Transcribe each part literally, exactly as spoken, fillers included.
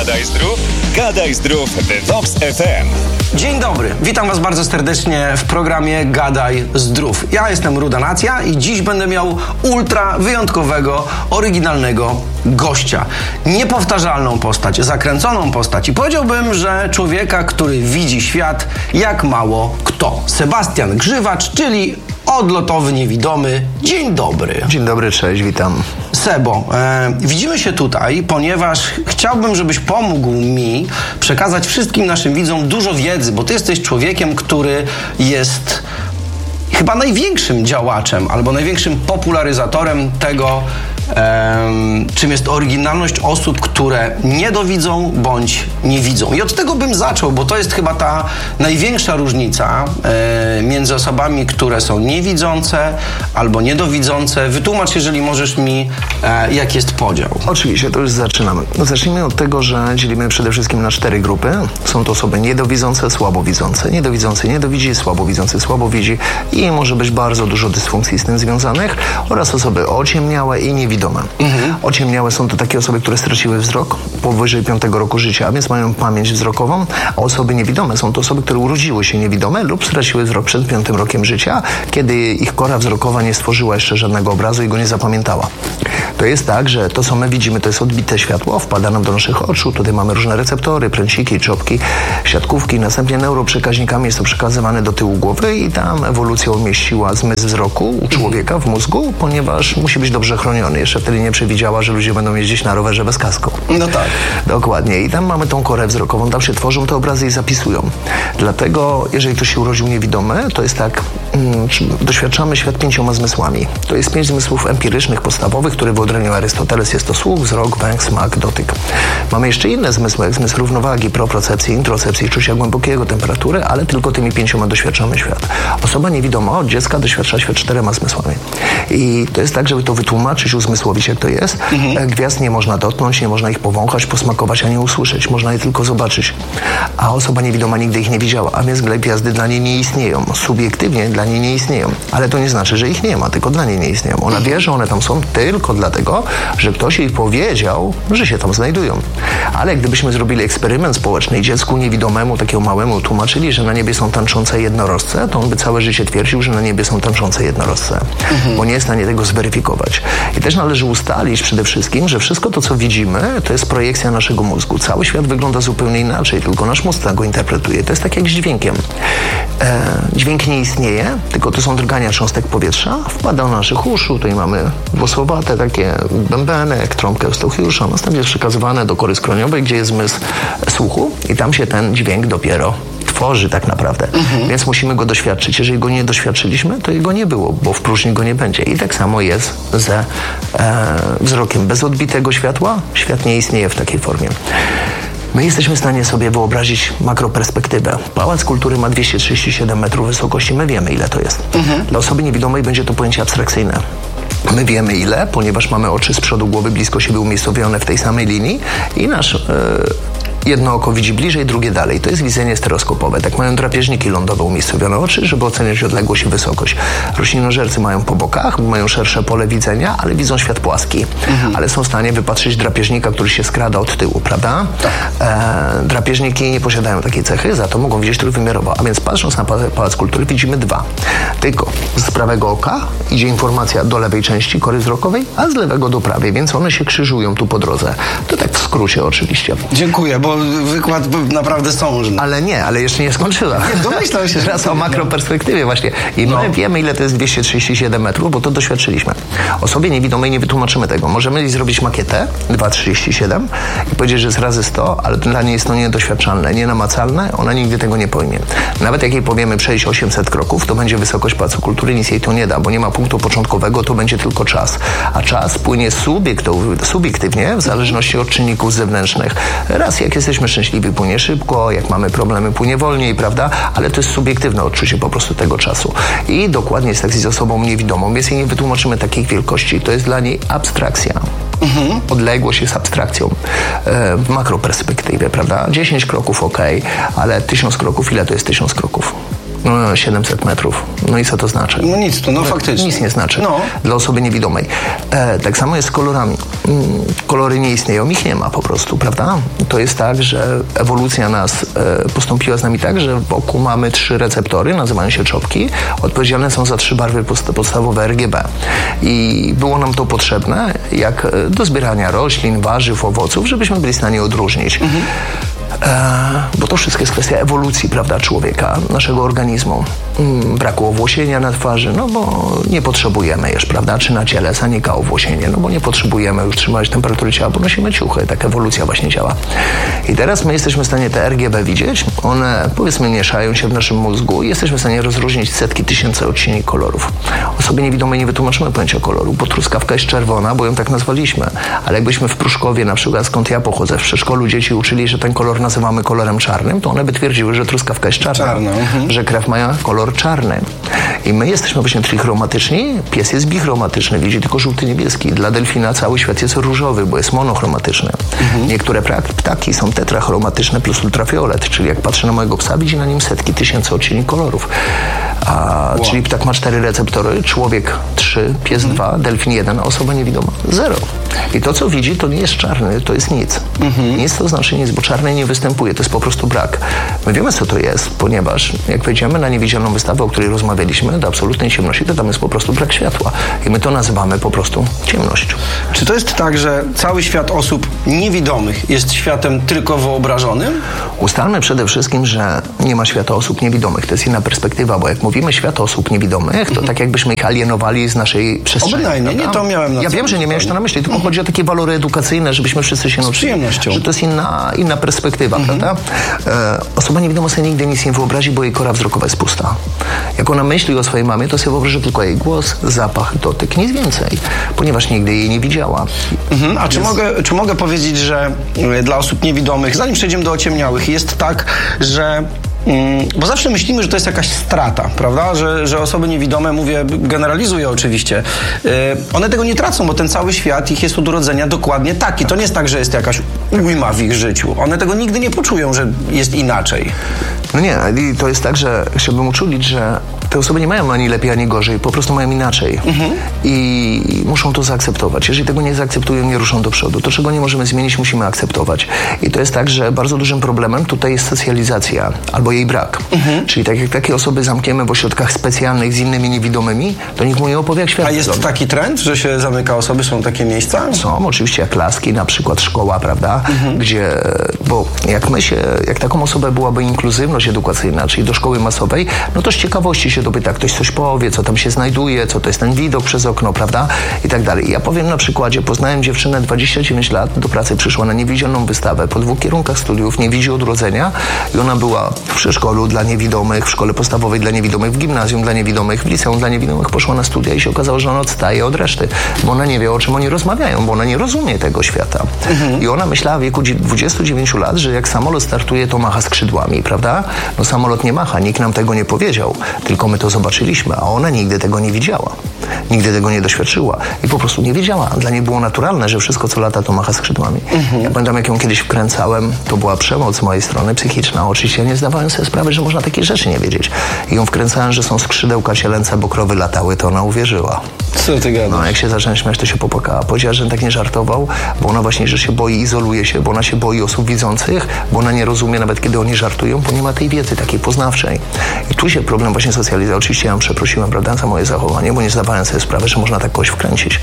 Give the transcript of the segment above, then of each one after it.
Gadaj Zdrów, Gadaj Zdrów w Vox F M. Dzień dobry, witam Was bardzo serdecznie w programie Gadaj Zdrów. Ja jestem Ruda Nacja i dziś będę miał ultra wyjątkowego, oryginalnego gościa. Niepowtarzalną postać, zakręconą postać i powiedziałbym, że człowieka, który widzi świat jak mało kto. Sebastian Grzywacz, czyli odlotowy niewidomy. Dzień dobry. Dzień dobry, cześć, witam. Sebo, e, widzimy się tutaj, ponieważ chciałbym, żebyś pomógł mi przekazać wszystkim naszym widzom dużo wiedzy, bo ty jesteś człowiekiem, który jest chyba największym działaczem albo największym popularyzatorem tego, Um, czym jest oryginalność osób, które niedowidzą bądź nie widzą. I od tego bym zaczął, bo to jest chyba ta największa różnica e, między osobami, które są niewidzące albo niedowidzące. Wytłumacz, jeżeli możesz mi, e, jaki jest podział. Oczywiście, to już zaczynamy. Zacznijmy od tego, że dzielimy przede wszystkim na cztery grupy. Są to osoby niedowidzące, słabowidzące. Niedowidzący niedowidzi, słabowidzący słabowidzi i może być bardzo dużo dysfunkcji z tym związanych oraz osoby ociemniałe i niewidome. Mhm. Ociemniałe są to takie osoby, które straciły wzrok powyżej piątego roku życia, a więc mają pamięć wzrokową, a osoby niewidome są to osoby, które urodziły się niewidome lub straciły wzrok przed piątym rokiem życia, kiedy ich kora wzrokowa nie stworzyła jeszcze żadnego obrazu i go nie zapamiętała. To jest tak, że to, co my widzimy, to jest odbite światło, wpada nam do naszych oczu, tutaj mamy różne receptory, pręciki, czopki, siatkówki, następnie neuroprzekaźnikami jest to przekazywane do tyłu głowy i tam ewolucja umieściła zmysł wzroku u człowieka w mózgu, ponieważ musi być dobrze chroniony. Jeszcze wtedy nie przewidziała, że ludzie będą jeździć na rowerze bez kasku. No tak. Dokładnie. I tam mamy tą korę wzrokową, tam się tworzą te obrazy i zapisują. Dlatego, jeżeli ktoś się urodził niewidomy, to jest tak, mm, doświadczamy świat pięcioma zmysłami. To jest pięć zmysłów empirycznych, podstawowych, które wyodraniał Arystoteles. Jest to słuch, wzrok, węch, smak, dotyk. Mamy jeszcze inne zmysły, jak zmysł równowagi, propriocepcji, introcepcji, czucia głębokiego, temperatury, ale tylko tymi pięcioma doświadczamy świat. Osoba niewidoma od dziecka doświadcza świat czterema zmysłami. I to jest tak, żeby to wytłumaczyć, uzmysłowić, jak to jest. Mhm. Gwiazd nie można dotknąć, nie można ich powąchać, posmakować, ani usłyszeć. Można je tylko zobaczyć. A osoba niewidoma nigdy ich nie widziała, a więc gwiazdy dla niej nie istnieją. Subiektywnie dla niej nie istnieją. Ale to nie znaczy, że ich nie ma, tylko dla niej nie istnieją. Ona wie, że one tam są tylko dlatego, że ktoś jej powiedział, że się tam znajdują. Ale gdybyśmy zrobili eksperyment społeczny i dziecku niewidomemu, takiemu małemu, tłumaczyli, że na niebie są tańczące jednorożce, to on by całe życie twierdził, że na niebie są tańczące jednorożce. Mhm. Bo nie jest w stanie tego zweryfikować. I też należy ustalić przede wszystkim, że wszystko to, co widzimy, to jest projekcja naszego mózgu. Cały świat wygląda zupełnie inaczej, tylko nasz mózg tak go interpretuje. To jest tak jak z dźwiękiem. E, dźwięk nie istnieje, tylko to są drgania cząstek powietrza, wpada do naszych uszu, tutaj mamy włosowate takie bębeny, jak trąbkę Eustachiusza, następnie jest przekazywane do kory skroniowej, gdzie jest zmysł słuchu i tam się ten dźwięk dopiero tworzy tak naprawdę. Mhm. Więc musimy go doświadczyć. Jeżeli go nie doświadczyliśmy, to jego nie było, bo w próżni go nie będzie. I tak samo jest ze e, wzrokiem. Bez odbitego światła świat nie istnieje w takiej formie. My jesteśmy w stanie sobie wyobrazić makroperspektywę. Pałac Kultury ma dwieście trzydzieści siedem metrów wysokości. My wiemy, ile to jest. Mhm. Dla osoby niewidomej będzie to pojęcie abstrakcyjne. My wiemy ile, ponieważ mamy oczy z przodu głowy blisko siebie umiejscowione w tej samej linii i nasz... Yy, jedno oko widzi bliżej, drugie dalej. To jest widzenie stereoskopowe. Tak mają drapieżniki lądowe umiejscowione oczy, żeby oceniać odległość i wysokość. Roślinożercy mają po bokach, mają szersze pole widzenia, ale widzą świat płaski. Mhm. Ale są w stanie wypatrzyć drapieżnika, który się skrada od tyłu, prawda? Tak. E, drapieżniki nie posiadają takiej cechy, za to mogą widzieć trójwymiarowo. A więc patrząc na Pałac Kultury widzimy dwa. Tylko z prawego oka idzie informacja do lewej części kory wzrokowej, a z lewego do prawej, więc one się krzyżują tu po drodze. To tak w skrócie oczywiście. Dziękuję, bo wykład naprawdę sążny. Ale nie, ale jeszcze nie skończyła. Nie, domyślam się, że... Teraz o makroperspektywie właśnie. I my no. wiemy, ile to jest dwieście trzydzieści siedem metrów, bo to doświadczyliśmy. Osobie niewidomej nie wytłumaczymy tego. Możemy jej zrobić makietę dwieście trzydzieści siedem i powiedzieć, że jest razy sto, ale dla niej jest to niedoświadczalne, nienamacalne. Ona nigdy tego nie pojmie. Nawet jak jej powiemy przejść osiemset kroków, to będzie wysokość Pałacu Kultury, nic jej to nie da, bo nie ma punktu początkowego, to będzie tylko czas. A czas płynie subiektywnie, w zależności od czynników zewnętrznych. Raz jak jesteśmy szczęśliwi, płynie szybko, jak mamy problemy, płynie wolniej, prawda? Ale to jest subiektywne odczucie po prostu tego czasu. I dokładnie jest tak z osobą niewidomą, więc jej nie wytłumaczymy takich wielkości. To jest dla niej abstrakcja. Mhm. Odległość jest abstrakcją e, w makroperspektywie, prawda? dziesięć kroków ok, ale tysiąc kroków, ile to jest tysiąc kroków? No, siedemset metrów. No i co to znaczy? No nic, to no, no faktycznie. Nic nie znaczy no. dla osoby niewidomej. E, tak samo jest z kolorami. Mm, kolory nie istnieją, ich nie ma po prostu, prawda? To jest tak, że ewolucja nas e, postąpiła z nami tak, że wokół mamy trzy receptory, nazywają się czopki, odpowiedzialne są za trzy barwy post- podstawowe R G B. I było nam to potrzebne, jak do zbierania roślin, warzyw, owoców, żebyśmy byli w stanie odróżnić. Mhm. E, bo to wszystko jest kwestia ewolucji, prawda, człowieka, naszego organizmu. Mm, braku owłosienia na twarzy, no bo nie potrzebujemy już, prawda, czy na ciele zanika owłosienie, no bo nie potrzebujemy już trzymać temperatury ciała, bo nosimy ciuchy, tak ewolucja właśnie działa. I teraz my jesteśmy w stanie te R G B widzieć, one powiedzmy mieszają się w naszym mózgu i jesteśmy w stanie rozróżnić setki tysięcy odcieni kolorów. Osobie niewidomej nie wytłumaczymy pojęcia koloru, bo truskawka jest czerwona, bo ją tak nazwaliśmy, ale jakbyśmy w Pruszkowie, na przykład skąd ja pochodzę, w przedszkolu dzieci uczyli, że ten kolor nazywamy kolorem czarnym, to one by twierdziły, że truskawka jest czarna, Czarno, mhm. że krew ma kolor czarny. I my jesteśmy właśnie trichromatyczni, pies jest bichromatyczny, widzi tylko żółty, niebieski. Dla delfina cały świat jest różowy, bo jest monochromatyczny. Mhm. Niektóre ptaki są tetrachromatyczne plus ultrafiolet, czyli jak patrzę na mojego psa, widzi na nim setki tysięcy odcieni kolorów. A, wow. Czyli ptak ma cztery receptory, człowiek trzy, pies mhm. dwa, delfin jeden, a osoba niewidoma zero. I to, co widzi, to nie jest czarny, to jest nic. Mhm. Nic to znaczy nic, bo czarny nie występuje, to jest po prostu brak. My wiemy, co to jest, ponieważ jak wejdziemy na niewidzialną wystawę, o której rozmawialiśmy, do absolutnej ciemności, to tam jest po prostu brak światła. I my to nazywamy po prostu ciemność. Czy to jest tak, że cały świat osób niewidomych jest światem tylko wyobrażonym? Ustalmy przede wszystkim, że nie ma świata osób niewidomych. To jest inna perspektywa, bo jak mówimy świat osób niewidomych, to mhm. tak jakbyśmy ich alienowali z naszej przestrzeni. Obynajmniej, nie to miałem na Ja wiem, że nie miałeś to na myśli, tylko mhm. chodzi o takie walory edukacyjne, żebyśmy wszyscy się nauczyli. Z przyjemnością. Że to jest inna, inna perspektywa, mhm. prawda? E, osoba niewidoma sobie nigdy nic nie wyobrazi, bo jej kora wzrokowa jest pusta. Jak ona myśli o swojej mamie, to sobie wyobraża tylko jej głos, zapach, dotyk, nic więcej, ponieważ nigdy jej nie widziała. Mhm. A czy, jest... mogę, czy mogę powiedzieć, że dla osób niewidomych, zanim przejdziemy do ociemniałych, jest tak, że bo zawsze myślimy, że to jest jakaś strata, prawda? Że, że osoby niewidome, mówię, generalizuję oczywiście, yy, one tego nie tracą, bo ten cały świat ich jest od urodzenia dokładnie taki. To nie jest tak, że jest jakaś ujma w ich życiu. One tego nigdy nie poczują, że jest inaczej. No nie, to jest tak, że chciałbym uczulić, że te osoby nie mają ani lepiej, ani gorzej, po prostu mają inaczej. Mhm. I muszą to zaakceptować. Jeżeli tego nie zaakceptują, nie ruszą do przodu. To, czego nie możemy zmienić, musimy akceptować. I to jest tak, że bardzo dużym problemem tutaj jest socjalizacja, albo jej brak. Mhm. Czyli tak jak takie osoby zamkniemy w ośrodkach specjalnych z innymi niewidomymi, to nikt mu nie opowie, jak świat A jest wygląda. taki trend, że się zamyka osoby? Są takie miejsca? Są, oczywiście, jak Laski, na przykład szkoła, prawda? Mhm. Gdzie, bo jak my się, jak taką osobę byłaby inkluzywność edukacyjna, czyli do szkoły masowej, no to z ciekawości się dopyta, ktoś coś powie, co tam się znajduje, co to jest ten widok przez okno, prawda? I tak dalej. Ja powiem na przykładzie, poznałem dziewczynę, dwadzieścia dziewięć lat, do pracy przyszła na niewidzialną wystawę, po dwóch kierunkach studiów, nie widzi od urodzenia i ona była w przedszkolu dla niewidomych, w szkole podstawowej dla niewidomych, w gimnazjum dla niewidomych, w liceum dla niewidomych, poszła na studia i się okazało, że ona odstaje od reszty, bo ona nie wie, o czym oni rozmawiają, bo ona nie rozumie tego świata. Mhm. I ona myślała w wieku dwudziestu dziewięciu lat, że jak samolot startuje, to macha skrzydłami, prawda? No samolot nie macha, nikt nam tego nie powiedział, tylko my to zobaczyliśmy, a ona nigdy tego nie widziała. Nigdy tego nie doświadczyła i po prostu nie wiedziała. Dla niej było naturalne, że wszystko, co lata, to macha skrzydłami. Mhm. Ja pamiętam, jak ją kiedyś wkręcałem, to była przemoc z mojej strony psychiczna. Oczywiście ja nie zdawałem sobie sprawy, że można takie rzeczy nie wiedzieć. I ją wkręcałem, że są skrzydełka cielęce, bo krowy latały, to ona uwierzyła. Co ty gadasz? No, jak się zacząłem śmiać, to się popłakała. Powiedziała, że tak nie żartował, bo ona właśnie, że się boi, izoluje się, bo ona się boi osób widzących, bo ona nie rozumie nawet, kiedy oni żartują, bo nie ma tej wiedzy takiej poznawczej. I tu się problem właśnie socjalizacji. Oczywiście ja ją przeprosiłem, prawda, za moje zachowanie, bo nie zdawałem sobie sprawy, że można tak kogoś wkręcić.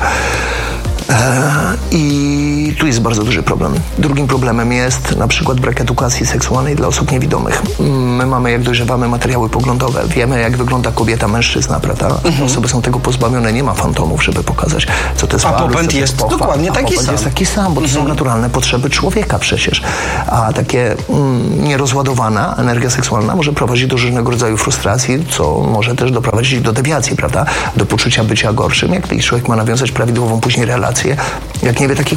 I tu jest bardzo duży problem. Drugim problemem jest na przykład brak edukacji seksualnej dla osób niewidomych. My mamy, jak dojrzewamy, materiały poglądowe. Wiemy, jak wygląda kobieta, mężczyzna, prawda? Mhm. Osoby są tego pozbawione. Nie ma fantomów, żeby pokazać, co to jest. A popęd jest pochwa. Dokładnie A taki popęd sam. jest taki sam, bo to mhm. są naturalne potrzeby człowieka przecież. A takie mm, nierozładowana energia seksualna może prowadzić do różnego rodzaju frustracji, co może też doprowadzić do dewiacji, prawda? Do poczucia bycia gorszym. Jak człowiek ma nawiązać prawidłową później relację, jak nie wie takich podstawowych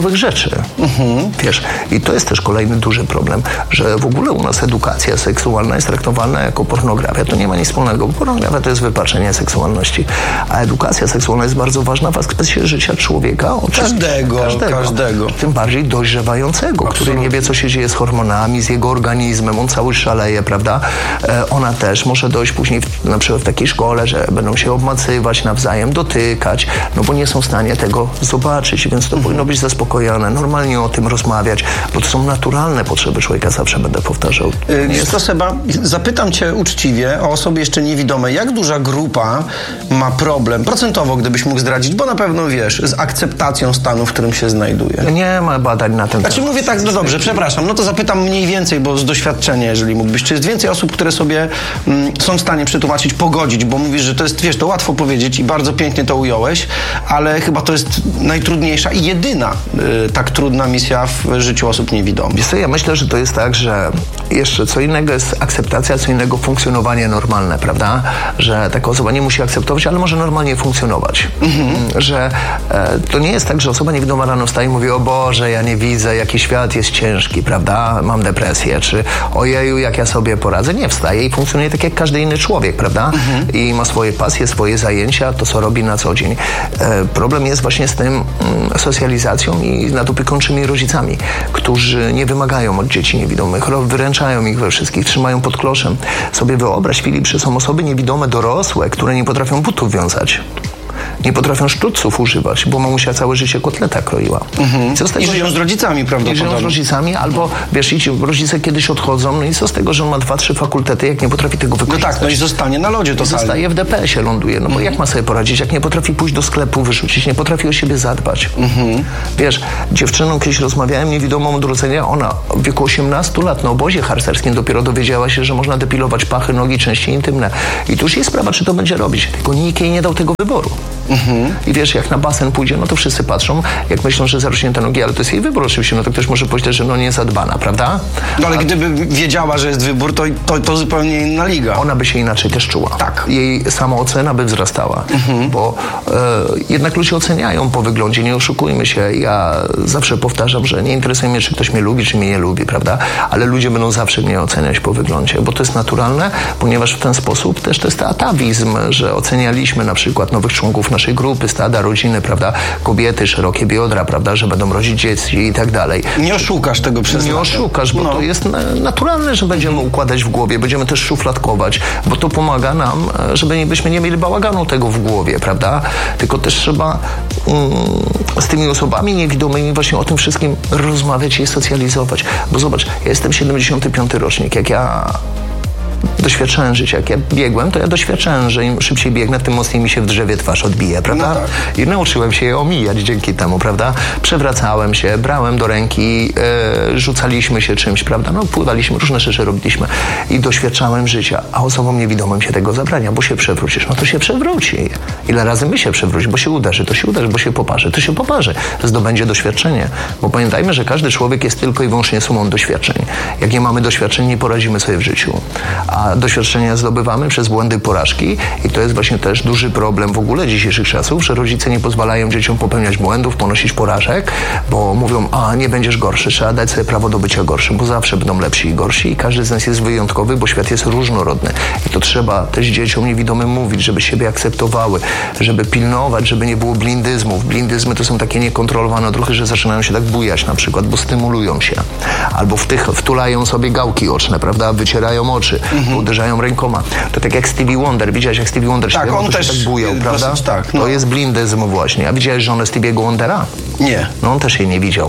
nowych rzeczy. Mhm. Wiesz, i to jest też kolejny duży problem, że w ogóle u nas edukacja seksualna jest traktowana jako pornografia. To nie ma nic wspólnego, bo pornografia to jest wypaczenie seksualności. A edukacja seksualna jest bardzo ważna w aspekcie życia człowieka. Każdego, każdego. każdego. Tym bardziej dojrzewającego, Absolutnie. który nie wie, co się dzieje z hormonami, z jego organizmem. On cały szaleje, prawda? E, ona też może dojść później w, na przykład w takiej szkole, że będą się obmacywać nawzajem, dotykać, no bo nie są w stanie tego zobaczyć, więc to mhm. powinno być zaspokojone, normalnie o tym rozmawiać, bo to są naturalne potrzeby człowieka, zawsze będę powtarzał. Yy, jest... To Seba, zapytam cię uczciwie o osoby jeszcze niewidome, jak duża grupa ma problem, procentowo gdybyś mógł zdradzić, bo na pewno wiesz, z akceptacją stanu, w którym się znajduje. Nie ma badań na ten temat. Znaczy mówię tak, no dobrze, przepraszam, no to zapytam mniej więcej, bo z doświadczenia, jeżeli mógłbyś, czy jest więcej osób, które sobie mm, są w stanie przetłumaczyć, pogodzić, bo mówisz, że to jest, wiesz, to łatwo powiedzieć i bardzo pięknie to ująłeś, ale chyba to jest najtrudniejsza i jedyna y, tak trudna misja w życiu osób niewidomych. Wiesz co, ja myślę, że to jest tak, że jeszcze co innego jest akceptacja, co innego funkcjonowanie normalne, prawda? Że taka osoba nie musi akceptować, ale może normalnie funkcjonować. Mhm. Że e, to nie jest tak, że osoba niewidoma rano wstaje i mówi: o Boże, ja nie widzę, jaki świat jest ciężki, prawda? Mam depresję, czy ojeju, jak ja sobie poradzę. Nie, wstaje i funkcjonuje tak jak każdy inny człowiek, prawda? Mhm. I ma swoje pasje, swoje zajęcia, to co robi na co dzień. E, problem jest właśnie z tym mm, socjalizacją i nadopiekuńczymi rodzicami, którzy nie wymagają od dzieci niewidomych, wyręczają ich we wszystkich, trzymają pod kloszem. Sobie wyobraź, Filip, że są osoby niewidome dorosłe, które nie potrafią butów wiązać. Nie potrafią sztućców używać, bo mamusia całe życie kotleta kroiła. Mhm. Co z tego, I żyją z rodzicami, prawdopodobnie. I żyją z rodzicami, albo wiesz, i ci rodzice kiedyś odchodzą, no i co z tego, że on ma dwa, trzy fakultety, jak nie potrafi tego wykorzystać. No tak, no i zostanie na lodzie totalnie. Zostaje w D P S-ie, ląduje, no bo mhm. jak ma sobie poradzić, jak nie potrafi pójść do sklepu, wyrzucić, nie potrafi o siebie zadbać. Mhm. Wiesz, dziewczyną kiedyś rozmawiałem, niewidomą od urodzenia, ona w wieku osiemnastu lat na obozie harcerskim dopiero dowiedziała się, że można depilować pachy, nogi, części intymne. I tu już jest sprawa, czy to będzie robić. Tylko nikt jej nie dał tego wyboru. Mhm. I wiesz, jak na basen pójdzie, no to wszyscy patrzą, jak myślą, że zarośnięte nogi, ale to jest jej wybór oczywiście, no to ktoś może powiedzieć, że no nie zadbana, prawda? No ale A... gdyby wiedziała, że jest wybór, to, to, to zupełnie inna liga. Ona by się inaczej też czuła. Tak. Jej samoocena by wzrastała, mhm. bo e, jednak ludzie oceniają po wyglądzie, nie oszukujmy się. Ja zawsze powtarzam, że nie interesuje mnie, czy ktoś mnie lubi, czy mnie nie lubi, prawda? Ale ludzie będą zawsze mnie oceniać po wyglądzie, bo to jest naturalne, ponieważ w ten sposób też to jest atawizm, że ocenialiśmy na przykład nowych członków naszej grupy, stada, rodziny, prawda, kobiety, szerokie biodra, prawda, że będą rodzić dzieci i tak dalej. Nie oszukasz tego przez Nie lata. oszukasz, bo no. to jest naturalne, że będziemy układać w głowie, będziemy też szufladkować, bo to pomaga nam, żebyśmy nie mieli bałaganu tego w głowie, prawda, tylko też trzeba um, z tymi osobami niewidomymi właśnie o tym wszystkim rozmawiać i socjalizować, bo zobacz, ja jestem siedemdziesiąty piąty rocznik, jak ja doświadczałem życia. Jak ja biegłem, to ja doświadczałem, że im szybciej biegnę, tym mocniej mi się w drzewie twarz odbije, prawda? No tak. I nauczyłem się je omijać dzięki temu, prawda? Przewracałem się, brałem do ręki, e, rzucaliśmy się czymś, prawda? No pływaliśmy, różne rzeczy robiliśmy i doświadczałem życia, a osobom niewidomym się tego zabrania, bo się przewrócisz, no to się przewróci. Ile razy my się przewróci, bo się uderzy, to się uderzy, bo się poparzy, to się poparzy. Zdobędzie doświadczenie, bo pamiętajmy, że każdy człowiek jest tylko i wyłącznie sumą doświadczeń. Jak nie mamy doświadczeń, nie poradzimy sobie w życiu. A doświadczenia zdobywamy przez błędy, porażki i to jest właśnie też duży problem w ogóle dzisiejszych czasów, że rodzice nie pozwalają dzieciom popełniać błędów, ponosić porażek, bo mówią, a nie będziesz gorszy, trzeba dać sobie prawo do bycia gorszym, bo zawsze będą lepsi i gorsi i każdy z nas jest wyjątkowy, bo świat jest różnorodny i to trzeba też dzieciom niewidomym mówić, żeby siebie akceptowały, żeby pilnować, żeby nie było blindyzmów. Blindyzmy to są takie niekontrolowane odruchy, że zaczynają się tak bujać na przykład, bo stymulują się. Albo w tych wtulają sobie gałki oczne, prawda, wycierają oczy, mhm. uderzają rękoma. To tak jak Stevie Wonder. Widziałeś, jak Stevie Wonder tak, śpiewał, on to też się tak bujał, prawda? Tak, no. To jest blindyzm właśnie. A widziałeś żonę Stevie'ego Wondera? Nie. No on też jej nie widział.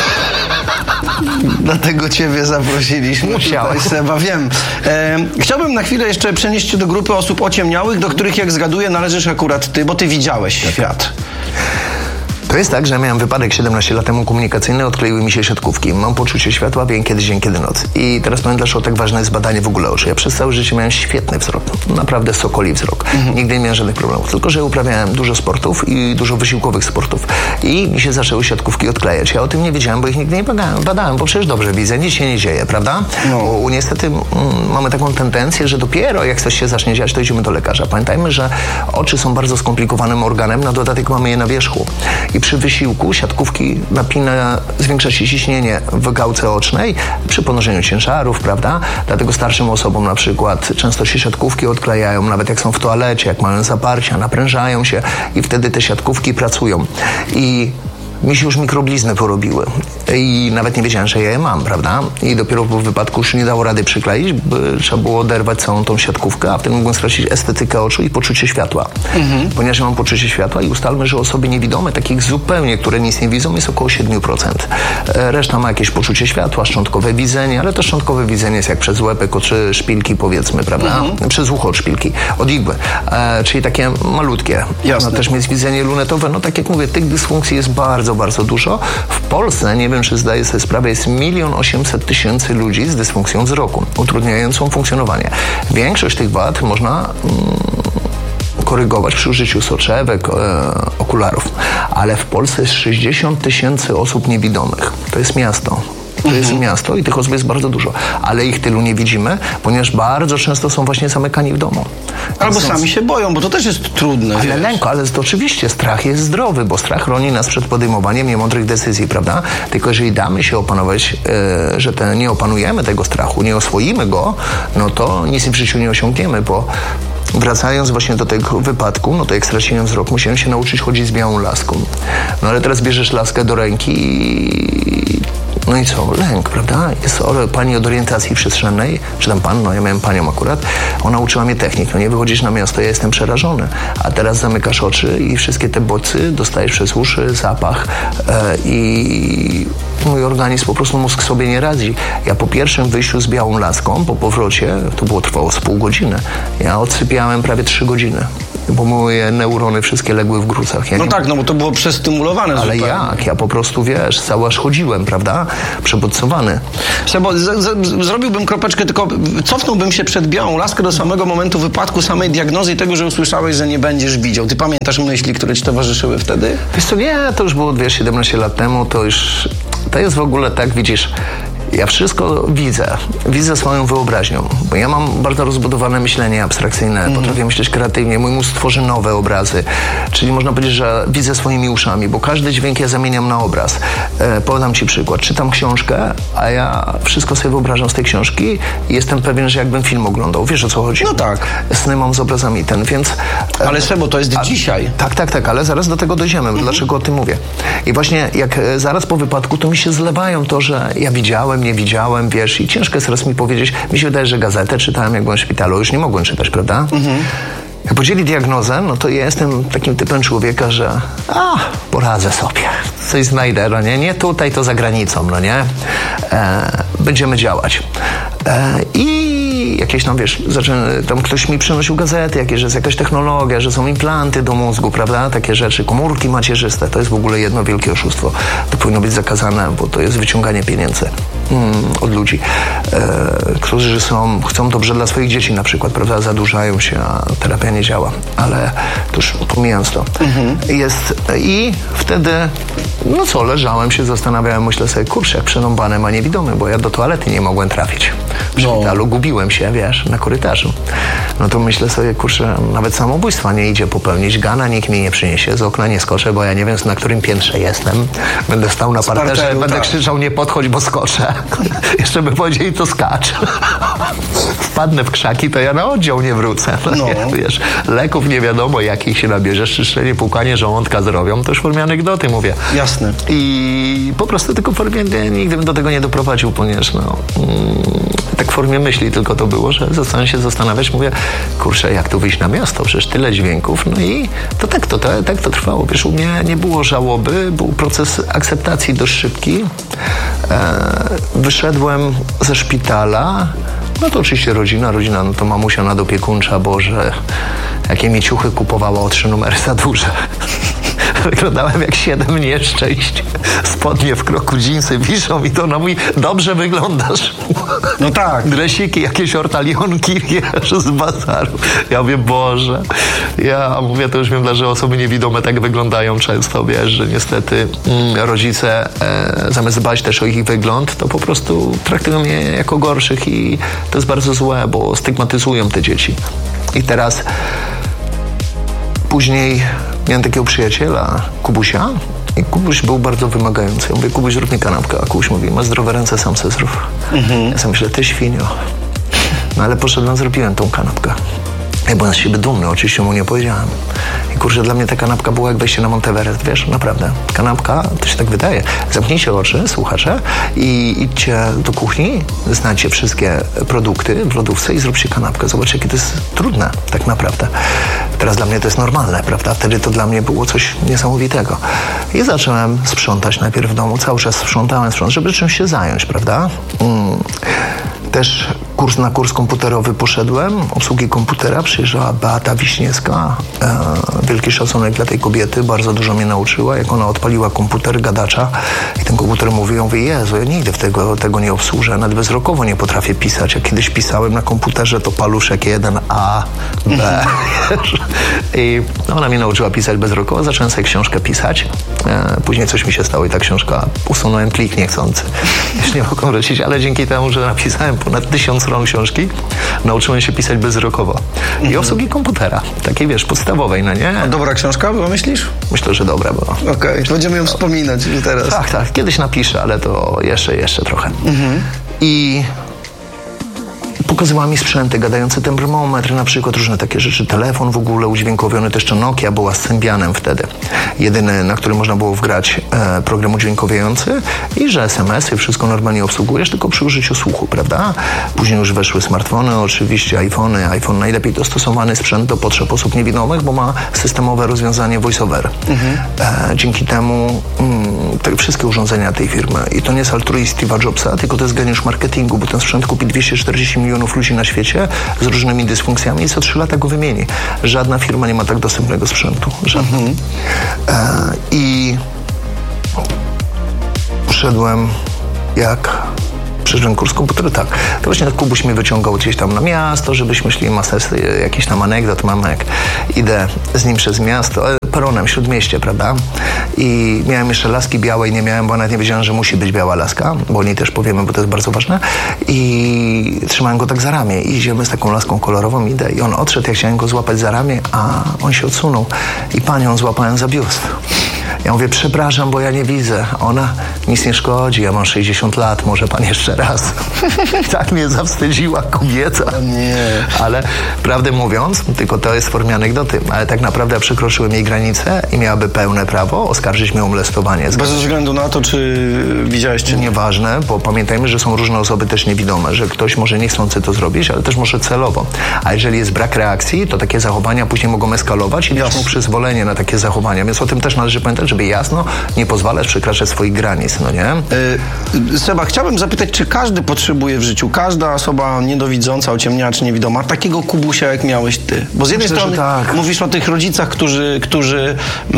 Dlatego ciebie zaprosiliśmy. Musiałeś. Seba, wiem. E, chciałbym na chwilę jeszcze przenieść się do grupy osób ociemniałych, do których, jak zgaduję, należysz akurat ty, bo ty widziałeś tak. świat. To jest tak, że ja miałem wypadek siedemnaście lat temu komunikacyjny, odkleiły mi się siatkówki. Mam poczucie światła, wiem kiedy dzień, kiedy noc. I teraz powiem, dlaczego tak ważne jest badanie w ogóle oczu. Ja przez całe życie miałem świetny wzrok. Naprawdę sokoli wzrok. Mhm. Nigdy nie miałem żadnych problemów. Tylko że uprawiałem dużo sportów i dużo wysiłkowych sportów. I mi się zaczęły siatkówki odklejać. Ja o tym nie wiedziałem, bo ich nigdy nie badałem, badałem bo przecież dobrze widzę, nic się nie dzieje, prawda? No. Bo niestety mm, mamy taką tendencję, że dopiero jak coś się zacznie dziać, to idziemy do lekarza. Pamiętajmy, że oczy są bardzo skomplikowanym organem, na dodatek mamy je na wierzchu. I I przy wysiłku siatkówki napina, zwiększa się ciśnienie w gałce ocznej przy ponoszeniu ciężarów, prawda? Dlatego starszym osobom na przykład często się siatkówki odklejają, nawet jak są w toalecie, jak mają zaparcia, naprężają się i wtedy te siatkówki pracują. I mi się już mikroblizny porobiły i nawet nie wiedziałem, że ja je mam, prawda? I dopiero po wypadku już nie dało rady przykleić, bo trzeba było oderwać całą tą siatkówkę, a wtedy mogłem stracić estetykę oczu i poczucie światła. Mhm. Ponieważ ja mam poczucie światła i ustalmy, że osoby niewidome, takich zupełnie, które nic nie widzą, jest około siedem procent. Reszta ma jakieś poczucie światła, szczątkowe widzenie, ale to szczątkowe widzenie jest jak przez łepek od szpilki, powiedzmy, prawda? Mhm. Przez ucho od szpilki, od igły. E, czyli takie malutkie. Można też mieć widzenie lunetowe. No tak jak mówię, tych dysfunkcji jest bardzo bardzo dużo. W Polsce, nie wiem, czy zdaję sobie sprawę, jest milion osiemset tysięcy ludzi z dysfunkcją wzroku, utrudniającą funkcjonowanie. Większość tych wad można mm, korygować przy użyciu soczewek, e, okularów. Ale w Polsce jest sześćdziesiąt tysięcy osób niewidomych. To jest miasto. To jest mhm. miasto i tych osób jest bardzo dużo, ale ich tylu nie widzimy, ponieważ bardzo często są właśnie zamykani w domu. Albo są... sami się boją, bo to też jest trudne. Ale wiesz. lęko, ale to oczywiście strach jest zdrowy, bo strach chroni nas przed podejmowaniem niemądrych decyzji, prawda? Tylko jeżeli damy się opanować, e, że te, nie opanujemy tego strachu, nie oswoimy go, no to nic w życiu nie osiągniemy, bo wracając właśnie do tego wypadku, no to jak straciłem wzrok, musiałem się nauczyć chodzić z białą laską. No ale teraz bierzesz laskę do ręki i no i co? Lęk, prawda? Jest pani od orientacji przestrzennej, czy tam pan, no ja miałem panią akurat, ona uczyła mnie technik, no nie wychodzisz na miasto, ja jestem przerażony, a teraz zamykasz oczy i wszystkie te bodźce dostajesz przez uszy, zapach e, i mój organizm, po prostu mózg sobie nie radzi. Ja po pierwszym wyjściu z białą laską, po powrocie, to było trwało z pół godziny, ja odsypiałem prawie trzy godziny. Bo moje neurony wszystkie legły w grucach. Ja no nie... tak, no bo to było przestymulowane Ale zupełnie. jak? Ja po prostu, wiesz, cały aż chodziłem, prawda? Przebodźcowany. Bo z, z, zrobiłbym kropeczkę, tylko cofnąłbym się przed białą laskę do samego momentu wypadku, samej diagnozy i tego, że usłyszałeś, że nie będziesz widział. Ty pamiętasz myśli, które ci towarzyszyły wtedy? Wiesz co, nie, to już było, wiesz, siedemnaście lat temu, to już... To jest w ogóle tak, widzisz... Ja wszystko widzę. Widzę swoją wyobraźnią. Bo ja mam bardzo rozbudowane myślenie abstrakcyjne. Mm. Potrafię myśleć kreatywnie. Mój mózg tworzy nowe obrazy. Czyli można powiedzieć, że widzę swoimi uszami, bo każdy dźwięk ja zamieniam na obraz. E, podam ci przykład. Czytam książkę, a ja wszystko sobie wyobrażam z tej książki i jestem pewien, że jakbym film oglądał. Wiesz, o co chodzi? No tak. Sny mam z obrazami ten, więc... E, ale Sebo, to jest a, dzisiaj. Tak, tak, tak, ale zaraz do tego dojdziemy. Mm. Dlaczego o tym mówię? I właśnie jak e, zaraz po wypadku, to mi się zlewają to, że ja widziałem, nie widziałem, wiesz, i ciężko jest raz mi powiedzieć, mi się wydaje, że gazetę czytałem, jak byłem w szpitalu, już nie mogłem czytać, prawda? Mhm. Jak podzieli diagnozę, no to ja jestem takim typem człowieka, że a, poradzę sobie, coś znajdę, no nie, nie tutaj, to za granicą, no nie, e, będziemy działać. E, I jakieś tam, wiesz, zaczę, tam ktoś mi przynosił gazety, jakieś, że jest jakaś technologia, że są implanty do mózgu, prawda, takie rzeczy, komórki macierzyste, to jest w ogóle jedno wielkie oszustwo. To powinno być zakazane, bo to jest wyciąganie pieniędzy mm, od ludzi, e, którzy są, chcą dobrze dla swoich dzieci na przykład, prawda, zadłużają się, a terapia nie działa, ale to już pomijając to. Mhm. Jest i wtedy, no co, leżałem się, zastanawiałem, myślę sobie, kurczę, jak przerąbane ma niewidomy, bo ja do toalety nie mogłem trafić. W no. szpitalu gubiłem się, wiesz, na korytarzu. No to myślę sobie, kurczę, nawet samobójstwa nie idzie popełnić, gana nikt mi nie przyniesie, z okna nie skoczę, bo ja nie wiem, na którym piętrze jestem. Będę stał na parterze, parteru, będę tak. krzyczał, nie podchodź, bo skoczę. Jeszcze by powiedzieli, to skacz. Wpadnę w krzaki, to ja na oddział nie wrócę. No, no. Nie, wiesz, leków nie wiadomo, jakich się nabierzesz, czyszczenie, płukanie żołądka zrobią, to już w formie anegdoty mówię. Jasne. I po prostu tylko w formie, nigdy bym do tego nie doprowadził, ponieważ no, mm, tak w formie myśli tylko to było, że zacząłem się zastanawiać, mówię, kurczę, jak tu wyjść na miasto, przecież tyle dźwięków, no i to tak to, to, tak to trwało. Wiesz, u mnie nie było żałoby, był proces akceptacji dość szybki. E, wyszedłem ze szpitala, no to oczywiście rodzina, rodzina, no to mamusia nadopiekuńcza, Boże, jakie mi ciuchy kupowała o trzy numery za duże. Wyglądałem jak siedem nieszczęść. Spodnie w kroku, dżinsy wiszą i to ona mówi, dobrze wyglądasz. No tak. Dresiki, jakieś ortalionki, wiesz, z bazaru. Ja mówię, Boże. Ja mówię, to już wiem, że osoby niewidome tak wyglądają często, wiesz, że niestety mm, rodzice e, zamiast dbać też o ich wygląd, to po prostu traktują mnie jako gorszych i to jest bardzo złe, bo stygmatyzują te dzieci. I teraz później miałem takiego przyjaciela, Kubusia, I Kubuś był bardzo wymagający. Ja mówię, Kubuś, zrób mi kanapkę. A Kubuś mówi, masz zdrowe ręce, sam se zrób. Mhm. Ja sobie myślę, ty świnio. No ale poszedłem, zrobiłem tą kanapkę. Ja byłem z siebie dumny, oczywiście mu nie powiedziałem. I kurczę, dla mnie ta kanapka była jak wejście na Monteverest, wiesz, naprawdę. Kanapka, to się tak wydaje. Zamknijcie oczy, słuchacze, i idźcie do kuchni, znajdźcie wszystkie produkty w lodówce i zróbcie kanapkę. Zobaczcie, jakie to jest trudne, tak naprawdę. Teraz dla mnie to jest normalne, prawda? Wtedy to dla mnie było coś niesamowitego. I zacząłem sprzątać najpierw w domu. Cały czas sprzątałem, sprzątałem, żeby czymś się zająć, prawda? Mm. Też kurs na kurs komputerowy poszedłem, obsługi komputera, przyjeżdżała Beata Wiśniewska, e, wielki szacunek dla tej kobiety, bardzo dużo mnie nauczyła, jak ona odpaliła komputer, gadacza i ten komputer mówił, ja mówię, Jezu, ja nigdy w tego, tego nie obsłużę, nawet bezwzrokowo nie potrafię pisać, jak kiedyś pisałem na komputerze, to paluszek jeden, A, B. I ona mnie nauczyła pisać bezwzrokowo, zacząłem sobie książkę pisać, e, później coś mi się stało i ta książka, usunąłem plik niechcący, już nie mogą wrócić, ale dzięki temu, że napisałem ponad tysiąc stron książki, nauczyłem się pisać bezwzrokowo. I mhm. obsługi komputera, takiej wiesz, podstawowej, no nie? A dobra książka była, myślisz? Myślę, że dobra była. Okej, okay. Będziemy ją wspominać teraz. Tak, tak, kiedyś napiszę, ale to jeszcze, jeszcze trochę. Mhm. I pokazywała mi sprzęty, gadający termometr, na przykład różne takie rzeczy, telefon w ogóle udźwiękowiony, to jeszcze Nokia była z Symbianem wtedy, jedyny, na którym można było wgrać e, program udźwiękowiający i że es em esy, wszystko normalnie obsługujesz, tylko przy użyciu słuchu, prawda? Później już weszły smartfony, oczywiście iPhony, iPhone najlepiej dostosowany sprzęt do potrzeb osób niewidomych, bo ma systemowe rozwiązanie voice-over. Mhm. E, dzięki temu mm, te wszystkie urządzenia tej firmy, i to nie jest altruizm Steve'a Jobsa, tylko to jest geniusz marketingu, bo ten sprzęt kupi dwieście czterdzieści milionów ludzi na świecie z różnymi dysfunkcjami i co trzy lata go wymieni. Żadna firma nie ma tak dostępnego sprzętu. Żadna. Mhm. E, I poszedłem jak przeszedłem kurs komputeru, tak. To właśnie tak Kubuś mnie wyciągał gdzieś tam na miasto, żebyśmy szli, ma sens, jakiś tam anegdot mam, jak idę z nim przez miasto, peronem, śródmieście, prawda? I miałem jeszcze laski białej, nie miałem, bo nawet nie wiedziałem, że musi być biała laska, bo o niej też powiemy, bo to jest bardzo ważne. I trzymałem go tak za ramię i idziemy z taką laską kolorową, idę i on odszedł, ja chciałem go złapać za ramię, a on się odsunął i panią złapałem za biust. Ja mówię, przepraszam, bo ja nie widzę. Ona, nic nie szkodzi, ja mam sześćdziesiąt lat, może pan jeszcze raz. Tak mnie zawstydziła kobieta. Nie. Ale prawdę mówiąc, tylko to jest w formie anegdoty, ale tak naprawdę ja przekroczyłem jej granicę i miałaby pełne prawo oskarżyć mnie o molestowanie. Bez względu na to, czy widziałeś, czy nie. Nieważne, bo pamiętajmy, że są różne osoby też niewidome, że ktoś może niechcący to zrobić, ale też może celowo. A jeżeli jest brak reakcji, to takie zachowania później mogą eskalować i dać mu przyzwolenie na takie zachowania. Więc o tym też należy pamiętać, żeby jasno nie pozwalać przekraczać swoich granic, no nie? Yy, Seba, chciałbym zapytać, czy każdy potrzebuje w życiu, każda osoba niedowidząca, ociemniała czy niewidoma, takiego Kubusia, jak miałeś ty? Bo z jednej Myślę, strony tak. mówisz o tych rodzicach, którzy, którzy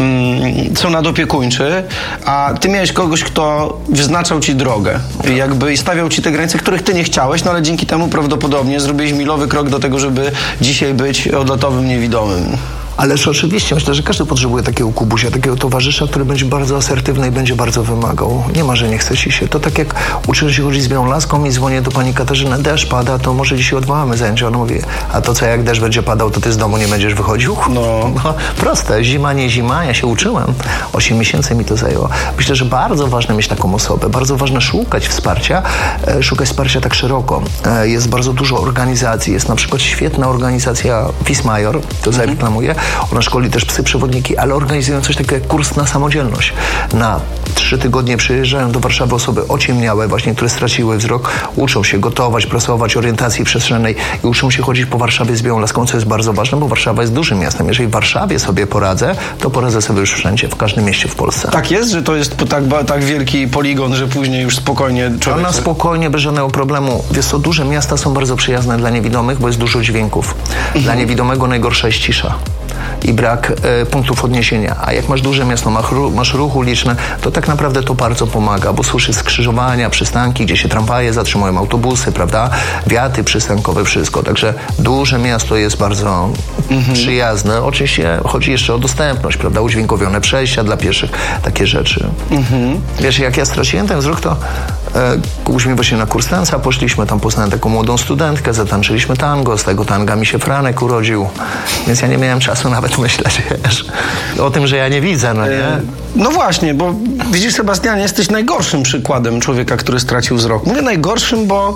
mm, są nadopiekuńczy, a ty miałeś kogoś, kto wyznaczał ci drogę i jakby stawiał ci te granice, których ty nie chciałeś, no ale dzięki temu prawdopodobnie zrobiłeś milowy krok do tego, żeby dzisiaj być odlotowym niewidomym. Ależ oczywiście, myślę, że każdy potrzebuje takiego Kubusia, takiego towarzysza, który będzie bardzo asertywny i będzie bardzo wymagał. Nie ma, że nie chce ci się. To tak jak uczyłem się chodzić z białą laską i dzwonię do pani Katarzyny, deszcz pada, to może dzisiaj odwołamy zajęcia. Ona mówi, a to co, jak deszcz będzie padał, to ty z domu nie będziesz wychodził? No. no proste, zima, nie zima, ja się uczyłem. Osiem miesięcy mi to zajęło. Myślę, że bardzo ważne mieć taką osobę, bardzo ważne szukać wsparcia, e, szukać wsparcia tak szeroko. E, jest bardzo dużo organizacji, jest na przykład świetna organizacja Fismajor, to zareklamuję. Ona szkoli też psy przewodniki, ale organizują coś takiego jak kurs na samodzielność. Na trzy tygodnie przyjeżdżają do Warszawy osoby ociemniałe właśnie, które straciły wzrok, uczą się gotować, prasować, orientacji przestrzennej i uczą się chodzić po Warszawie z białą laską, co jest bardzo ważne, bo Warszawa jest dużym miastem. Jeżeli w Warszawie sobie poradzę, to poradzę sobie już wszędzie, w każdym mieście w Polsce. Tak jest, że to jest tak, tak wielki poligon, że później już spokojnie człowiek... Ona spokojnie, bez żadnego problemu. Wiesz co, duże miasta są bardzo przyjazne dla niewidomych, bo jest dużo dźwięków. Mhm. Dla niewidomego najgorsza jest cisza i brak e, punktów odniesienia. A jak masz duże miasto, masz, ru, masz ruch uliczny, to tak naprawdę to bardzo pomaga, bo słyszysz skrzyżowania, przystanki, gdzie się tramwaje zatrzymują, autobusy, prawda? Wiaty przystankowe, wszystko. Także duże miasto jest bardzo mhm. przyjazne. Oczywiście chodzi jeszcze o dostępność, prawda? Udźwiękowione przejścia dla pieszych, takie rzeczy. Mhm. Wiesz, jak ja straciłem ten wzrok, to Kupuśmy właśnie na kurs tańca, poszliśmy, tam poznałem taką młodą studentkę, zatańczyliśmy tango, z tego tanga mi się Franek urodził, więc ja nie miałem czasu nawet myśleć, wiesz, o tym, że ja nie widzę, no nie? No właśnie, bo widzisz, Sebastianie, jesteś najgorszym przykładem człowieka, który stracił wzrok. Mówię najgorszym, bo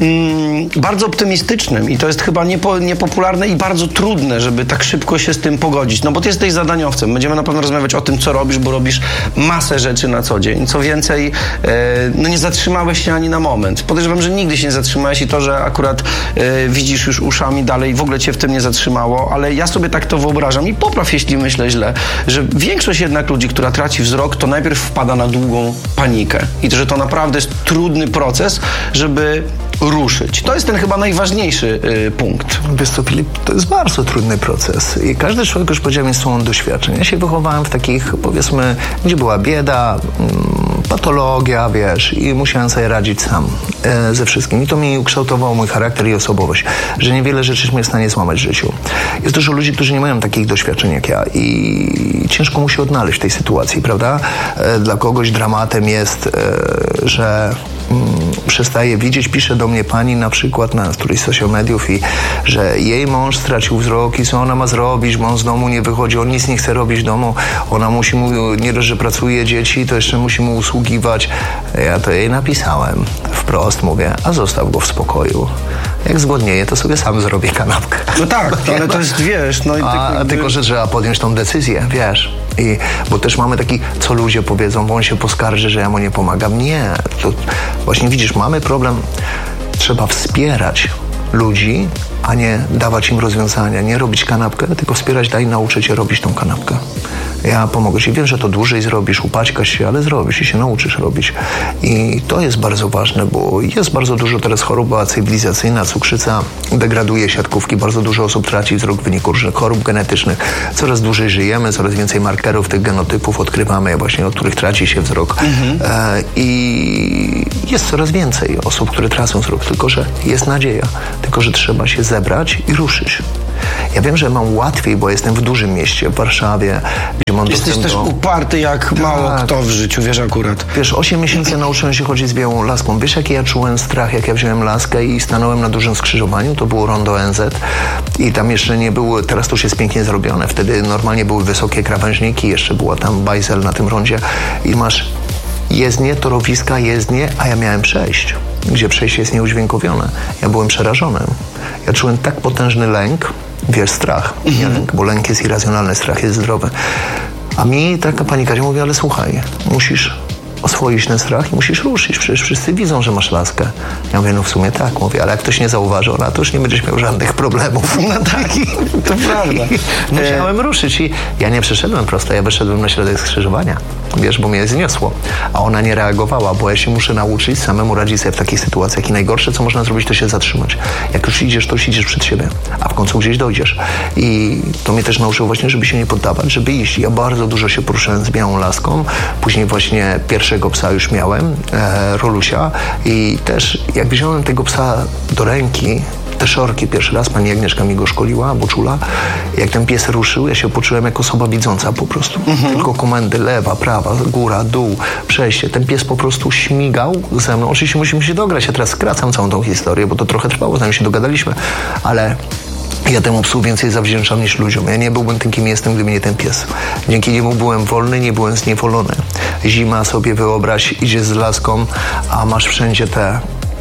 mm, bardzo optymistycznym i to jest chyba niepo, niepopularne i bardzo trudne, żeby tak szybko się z tym pogodzić. No bo ty jesteś zadaniowcem. Będziemy na pewno rozmawiać o tym, co robisz, bo robisz masę rzeczy na co dzień. Co więcej, e, no nie zatrzymałeś się ani na moment. Podejrzewam, że nigdy się nie zatrzymałeś i to, że akurat e, widzisz już uszami dalej, w ogóle cię w tym nie zatrzymało, ale ja sobie tak to wyobrażam i popraw, jeśli myślę źle, że większość jednak ludzi, która traci wzrok, to najpierw wpada na długą panikę. I to, że to naprawdę jest trudny proces, żeby ruszyć. To jest ten chyba najważniejszy y, punkt. Wiesz co, Filip, to jest bardzo trudny proces. I każdy człowiek, już powiedziałem, jest słon doświadczeń. Ja się wychowałem w takich, powiedzmy, gdzie była bieda, mm, patologia, wiesz, i musiałem sobie radzić sam e, ze wszystkim. I to mi ukształtowało mój charakter i osobowość, że niewiele rzeczy mnie w stanie złamać w życiu. Jest dużo ludzi, którzy nie mają takich doświadczeń jak ja i ciężko mu się odnaleźć w tej sytuacji, prawda? E, dla kogoś dramatem jest, e, że mm, przestaje widzieć, pisze do mnie pani na przykład na którejś z social mediów i że jej mąż stracił wzrok i co ona ma zrobić, bo on z domu nie wychodzi, on nic nie chce robić w domu, ona musi mu, nie dość, że pracuje dzieci, to jeszcze musi mu usługiwać. Ja to jej napisałem wprost, mówię, a zostaw go w spokoju. Jak zgłodnieje, to sobie sam zrobię kanapkę. No tak, ale to jest, wiesz... No i a, tylko, a tylko, że trzeba podjąć tą decyzję, wiesz. I, bo też mamy taki, co ludzie powiedzą, bo on się poskarży, że ja mu nie pomagam. Nie, to właśnie widzisz, mamy problem, trzeba wspierać ludzi, a nie dawać im rozwiązania, nie robić kanapkę, tylko wspierać, daj nauczyć się robić tą kanapkę. Ja pomogę ci. Wiem, że to dłużej zrobisz, upaćkasz się, ale zrobisz i się nauczysz robić. I to jest bardzo ważne, bo jest bardzo dużo teraz choroba cywilizacyjna, cukrzyca degraduje siatkówki, bardzo dużo osób traci wzrok w wyniku różnych chorób genetycznych. Coraz dłużej żyjemy, coraz więcej markerów tych genotypów odkrywamy, właśnie od których traci się wzrok. Mhm. E, I jest coraz więcej osób, które tracą wzrok, tylko że jest nadzieja, tylko że trzeba się zebrać i ruszyć. Ja wiem, że mam łatwiej, bo jestem w dużym mieście, w Warszawie, gdzie mam Jesteś też do... uparty jak tak. Mało kto w życiu, wiesz, akurat. Wiesz, osiem miesięcy nauczyłem się chodzić z białą laską. Wiesz, jaki ja czułem strach, jak ja wziąłem laskę i stanąłem na dużym skrzyżowaniu, to było rondo N Z i tam jeszcze nie było, teraz to już jest pięknie zrobione. Wtedy normalnie były wysokie krawężniki, jeszcze była tam bajzel na tym rondzie i masz jezdnie, torowiska, jezdnie, a ja miałem przejść, gdzie przejście jest nieudźwiękowione. Ja byłem przerażony. Ja czułem tak potężny lęk, wiesz, strach, nie mm-hmm. lęk, bo lęk jest irracjonalny, strach jest zdrowy. A mi taka pani Kazia mówi, ale słuchaj, musisz oswoić ten strach i musisz ruszyć, przecież wszyscy widzą, że masz laskę. Ja mówię, no w sumie tak, mówię, ale jak ktoś nie zauważy, ona to już nie będziesz miał żadnych problemów. No tak, to prawda. Musiałem ruszyć i ja nie przeszedłem prosto, ja wyszedłem na środek skrzyżowania, wiesz, bo mnie zniosło, a ona nie reagowała, bo ja się muszę nauczyć samemu radzić sobie w takich sytuacjach i najgorsze, co można zrobić, to się zatrzymać. Jak już idziesz, to już idziesz przed siebie, a w końcu gdzieś dojdziesz. I to mnie też nauczyło właśnie, żeby się nie poddawać, żeby iść. Ja bardzo dużo się poruszałem z białą laską, później właśnie pierwszego psa już miałem, e, Rolusia, i też jak wziąłem tego psa do ręki, te szorki pierwszy raz, pani Agnieszka mi go szkoliła, Boczula, jak ten pies ruszył, ja się poczułem jako osoba widząca po prostu. Mhm. Tylko komendy lewa, prawa, góra, dół, przejście. Ten pies po prostu śmigał ze mną. Oczywiście musimy się dograć, ja teraz skracam całą tą historię, bo to trochę trwało, zanim się dogadaliśmy, ale ja temu psu więcej zawdzięczam niż ludziom. Ja nie byłbym tym, kim jestem, gdyby nie ten pies. Dzięki niemu byłem wolny, nie byłem zniewolony. Zima sobie wyobraź, idziesz z laską, a masz wszędzie te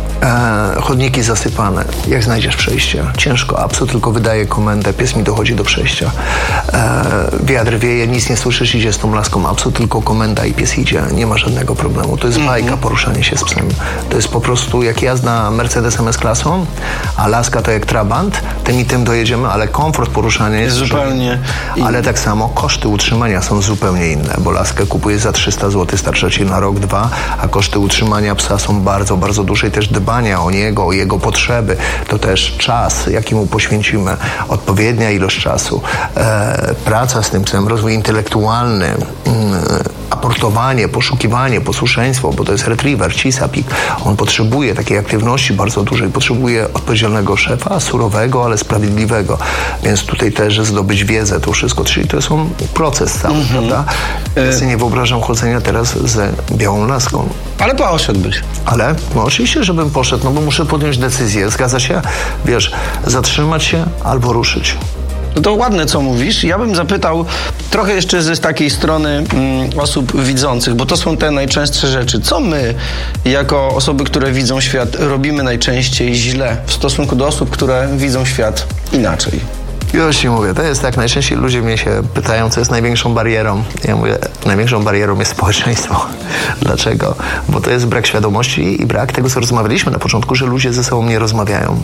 e, chodniki zasypane. Jak znajdziesz przejście? Ciężko. A psu tylko wydaje komendę, pies mi dochodzi do przejścia. E, wiatr wieje, nic nie słyszysz, idzie z tą laską, a psu tylko komenda i pies idzie. Nie ma żadnego problemu. To jest bajka, poruszanie się z psem. To jest po prostu jak jazda Mercedesem S-klasą, a laska to jak Trabant, tym i tym dojedziemy, ale komfort poruszania jest zupełnie inny. Ale tak samo koszty utrzymania są zupełnie inne, bo laskę kupujesz za trzysta złotych, starcza ci na rok, dwa, a koszty utrzymania psa są bardzo, bardzo duże i też dbania o niego, o jego potrzeby, to też czas, jaki mu poświęcimy, odpowiednia ilość czasu, e, praca z tym psem, rozwój intelektualny, mm, aportowanie, poszukiwanie, posłuszeństwo, bo to jest retriever, cisapik. On potrzebuje takiej aktywności bardzo dużej, potrzebuje odpowiedzialnego szefa, surowego, ale sprawiedliwego. Więc tutaj też zdobyć wiedzę, to wszystko, czyli to jest on proces cały, mm-hmm. prawda? Ja sobie nie wyobrażam chodzenia teraz ze białą laską. Ale poszedłbyś. Ale? No oczywiście, żebym poszedł, no bo muszę podjąć decyzję. Zgadza się? Wiesz, zatrzymać się albo ruszyć. No to ładne, co mówisz. Ja bym zapytał trochę jeszcze z takiej strony mm, osób widzących, bo to są te najczęstsze rzeczy. Co my, jako osoby, które widzą świat, robimy najczęściej źle w stosunku do osób, które widzą świat inaczej? Już ci mówię, to jest tak, najczęściej ludzie mnie się pytają, co jest największą barierą. Ja mówię, największą barierą jest społeczeństwo. Dlaczego? Bo to jest brak świadomości i brak tego, co rozmawialiśmy na początku, że ludzie ze sobą nie rozmawiają.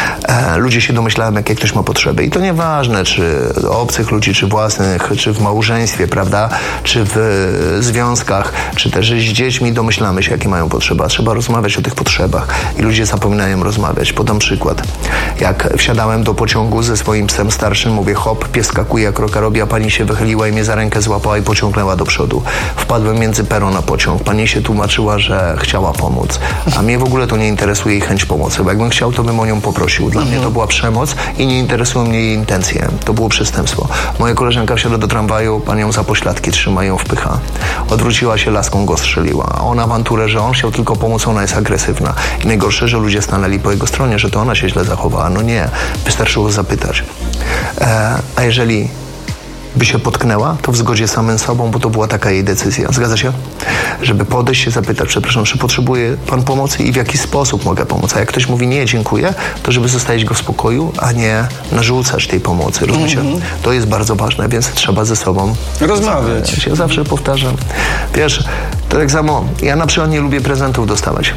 E, ludzie się domyślają, jakie ktoś ma potrzeby. I to nieważne, czy obcych ludzi, czy własnych, czy w małżeństwie, prawda, czy w e, związkach, czy też z dziećmi domyślamy się, jakie mają potrzeby. A trzeba rozmawiać o tych potrzebach. I ludzie zapominają rozmawiać. Podam przykład. Jak wsiadałem do pociągu ze swoim psem starszym, mówię hop, pies skakuje, jak kroka robi, a pani się wychyliła i mnie za rękę złapała i pociągnęła do przodu. Wpadłem między peron a pociąg. Pani się tłumaczyła, że chciała pomóc. A mnie w ogóle to nie interesuje jej chęć pomocy, bo jakbym chciał, to bym o nią poprosił. Dla mhm. mnie to była przemoc i nie interesują mnie jej intencje. To było przestępstwo. Moja koleżanka wsiadła do tramwaju, panią za pośladki trzyma, ją wpycha. Odwróciła się, laską go strzeliła. A on awanturę, że on chciał tylko pomóc, ona jest agresywna. I najgorsze, że ludzie stanęli po jego stronie, że to ona się źle zachowała. No nie, wystarczyło zapytać. E, a jeżeli by się potknęła, to w zgodzie z samym sobą, bo to była taka jej decyzja. Zgadza się? Żeby podejść się, zapytać, przepraszam, czy potrzebuje pan pomocy i w jaki sposób mogę pomóc? A jak ktoś mówi nie, dziękuję, to żeby zostawić go w spokoju, a nie narzucać tej pomocy. Rozumiecie? Mm-hmm. To jest bardzo ważne, więc trzeba ze sobą rozmawiać. Ja zawsze powtarzam. Wiesz, to tak samo, ja na przykład nie lubię prezentów dostawać.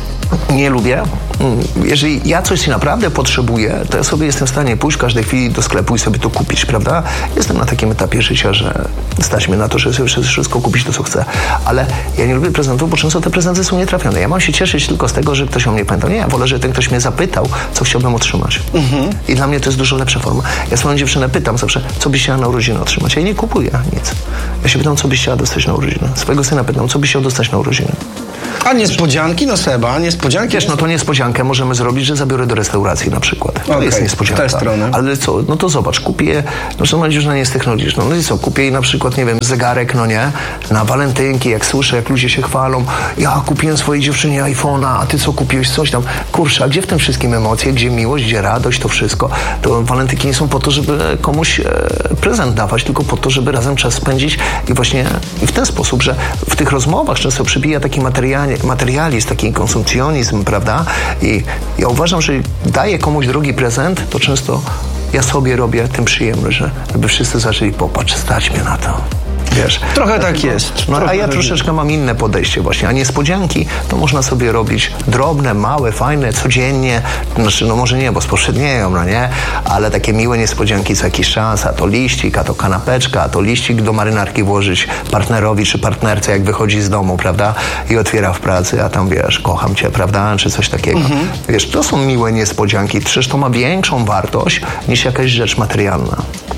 Nie lubię. Jeżeli ja coś naprawdę potrzebuję, to ja sobie jestem w stanie pójść w każdej chwili do sklepu i sobie to kupić, prawda? Jestem na takim etapie życia, że stać mnie na to, że sobie wszystko kupić to, co chcę. Ale ja nie lubię prezentów, bo często te prezenty są nietrafione. Ja mam się cieszyć tylko z tego, że ktoś o mnie pamiętał. Nie, ja wolę, że ten ktoś mnie zapytał, co chciałbym otrzymać. Mhm. I dla mnie to jest dużo lepsza forma. Ja swoją dziewczynę pytam zawsze, co byś chciała na urodziny otrzymać. Ja jej nie kupuję nic. Ja się pytam, co byś chciała dostać na urodziny. Swojego syna pytam, co byś chciał dostać na urodziny. A niespodzianki? No Seba, niespodzianki? Wiesz, no to niespodziankę możemy zrobić, że zabiorę do restauracji na przykład. To okay, jest niespodzianka. W tę stronę. Ale co, no to zobacz, kupię, no co mówisz, że nie jest technologiczną. No i co, kupię jej na przykład, nie wiem, zegarek, no nie, na walentynki, jak słyszę, jak ludzie się chwalą, ja kupiłem swojej dziewczynie iPhone'a, a ty co kupiłeś, coś tam. Kurczę, a gdzie w tym wszystkim emocje, gdzie miłość, gdzie radość, to wszystko. To walentynki nie są po to, żeby komuś e, prezent dawać, tylko po to, żeby razem czas spędzić i właśnie i w ten sposób, że w tych rozmowach często przybija taki materiał, materializm, taki konsumpcjonizm, prawda? I ja uważam, że daję komuś drogi prezent, to często ja sobie robię tym przyjemność, że żeby wszyscy zaczęli popatrz, stać mnie na to. Wiesz, trochę tak jest. No, trochę a ja troszeczkę mam inne podejście właśnie, a niespodzianki to można sobie robić drobne, małe, fajne, codziennie, znaczy no może nie, bo spowszednieją, no nie, ale takie miłe niespodzianki co jakiś czas, a to liścik, a to kanapeczka, a to liścik do marynarki włożyć partnerowi czy partnerce, jak wychodzi z domu, prawda, i otwiera w pracy, a tam wiesz, kocham cię, prawda, czy coś takiego. Mhm. Wiesz, to są miłe niespodzianki, przecież to ma większą wartość niż jakaś rzecz materialna.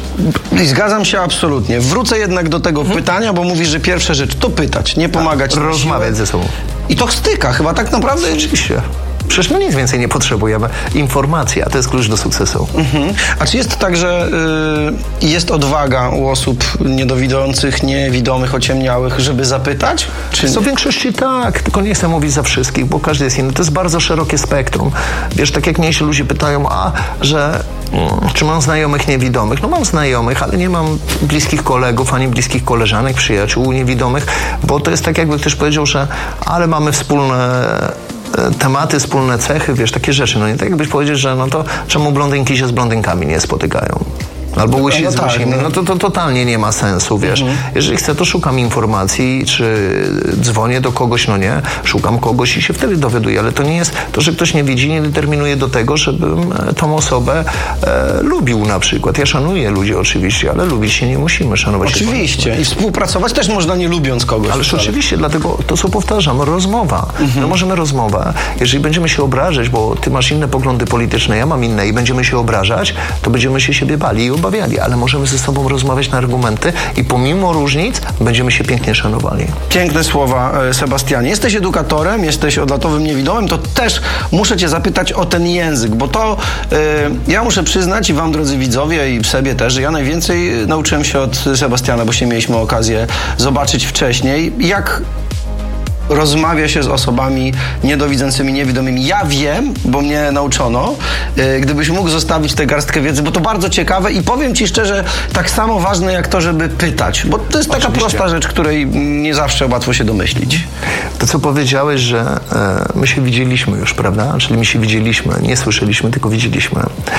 I zgadzam się absolutnie. Wrócę jednak do tego hmm. pytania, bo mówisz, że pierwsza rzecz to pytać, nie pomagać. Tak, rozmawiać ze sobą. I to styka chyba tak naprawdę. Oczywiście. Przecież my nic więcej nie potrzebujemy. Informacja to jest klucz do sukcesu. Mhm. A czy jest tak, że y, jest odwaga u osób niedowidzących, niewidomych, ociemniałych, żeby zapytać? Czy w większości tak, tylko nie chcę mówić za wszystkich, bo każdy jest inny. To jest bardzo szerokie spektrum. Wiesz, tak jak mnie się ludzie pytają, a, że mm, czy mam znajomych niewidomych? No mam znajomych, ale nie mam bliskich kolegów, ani bliskich koleżanek, przyjaciół niewidomych, bo to jest tak, jakby ktoś powiedział, że ale mamy wspólne tematy, wspólne cechy, wiesz, takie rzeczy. No nie tak jakbyś powiedzieć, że no to czemu blondynki się z blondynkami nie spotykają? Albo łysi z łysimi. No to, to totalnie nie ma sensu, wiesz. Mhm. Jeżeli chcę, to szukam informacji, czy dzwonię do kogoś, no nie, szukam kogoś i się wtedy dowiaduję, ale to nie jest, to, że ktoś nie widzi, nie determinuje do tego, żebym tą osobę e, lubił na przykład. Ja szanuję ludzi oczywiście, ale lubić się nie musimy, szanować oczywiście. się. Oczywiście. I współpracować też można nie lubiąc kogoś. Ależ oczywiście, dlatego to, co powtarzam, rozmowa. Mhm. My możemy rozmowę. Jeżeli będziemy się obrażać, bo ty masz inne poglądy polityczne, ja mam inne i będziemy się obrażać, to będziemy się siebie bali i obawiali, ale możemy ze sobą rozmawiać na argumenty i pomimo różnic będziemy się pięknie szanowali. Piękne słowa, Sebastianie. Jesteś edukatorem, jesteś odlatowym niewidomym, to też muszę cię zapytać o ten język, bo to yy, ja muszę przyznać i wam, drodzy widzowie, i w sobie też, że ja najwięcej nauczyłem się od Sebastiana, bo się mieliśmy okazję zobaczyć wcześniej, jak rozmawia się z osobami niedowidzącymi, niewidomymi. Ja wiem, bo mnie nauczono, yy, gdybyś mógł zostawić tę garstkę wiedzy, bo to bardzo ciekawe i powiem ci szczerze, tak samo ważne jak to, żeby pytać, bo to jest taka Oczywiście. prosta rzecz, której nie zawsze łatwo się domyślić. To, co powiedziałeś, że e, my się widzieliśmy już, prawda? Czyli my się widzieliśmy, nie słyszeliśmy, tylko widzieliśmy.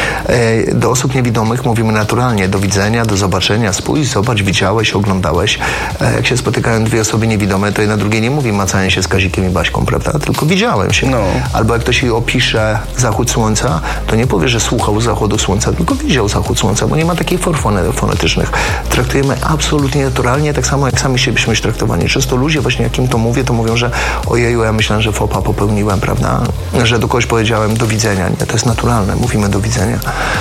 E, do osób niewidomych mówimy naturalnie, do widzenia, do zobaczenia, spójrz, zobacz, widziałeś, oglądałeś. E, jak się spotykają dwie osoby niewidome, to jedna drugiej nie mówi macanie się z Kazikiem i Baśką, prawda? Tylko widziałem się. No. Albo jak ktoś jej opisze zachód słońca, to nie powie, że słuchał zachodu słońca, tylko widział zachód słońca, bo nie ma takich form fonetycznych. Traktujemy absolutnie naturalnie, tak samo jak sami się byśmy traktowani. Często ludzie, właśnie jak im to mówię, to mówią, że ojeju, ja myślałem, że fopa popełniłem, prawda? Że do kogoś powiedziałem do widzenia. Nie, to jest naturalne. Mówimy do widzenia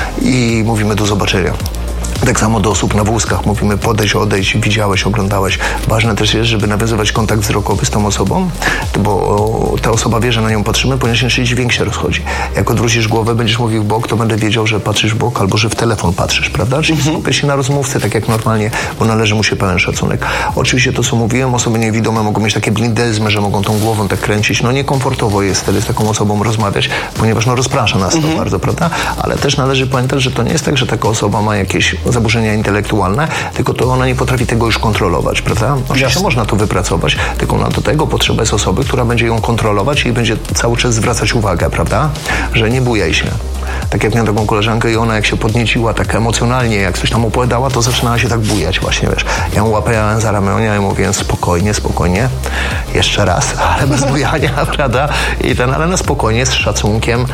i mówimy do zobaczenia. Tak samo do osób na wózkach mówimy podejść, odejść, widziałeś, oglądałeś. Ważne też jest, żeby nawiązywać kontakt wzrokowy z tą osobą, bo ta osoba wie, że na nią patrzymy, ponieważ jeszcze dźwięk się rozchodzi. Jak odwrócisz głowę, będziesz mówił w bok, to będę wiedział, że patrzysz w bok albo że w telefon patrzysz, prawda? Czyli mhm. skupię się na rozmówce, tak jak normalnie, bo należy mu się pełen szacunek. Oczywiście to, co mówiłem, osoby niewidome mogą mieć takie blindyzmy, że mogą tą głową tak kręcić. No niekomfortowo jest wtedy z taką osobą rozmawiać, ponieważ no rozprasza nas mhm. to bardzo, prawda? Ale też należy pamiętać, że to nie jest tak, że taka osoba ma jakieś zaburzenia intelektualne, tylko to ona nie potrafi tego już kontrolować, prawda? Oczywiście Jasne. można to wypracować, tylko na do tego potrzeba jest osoby, która będzie ją kontrolować i będzie cały czas zwracać uwagę, prawda? Że nie bujaj się. Tak jak miałem taką koleżankę i ona jak się podnieciła tak emocjonalnie, jak coś tam opowiadała, to zaczynała się tak bujać właśnie, wiesz. Ja ją łapałem za ramiona i mówiłem spokojnie, spokojnie, jeszcze raz, ale bez bujania, prawda? I ten, ale na spokojnie, z szacunkiem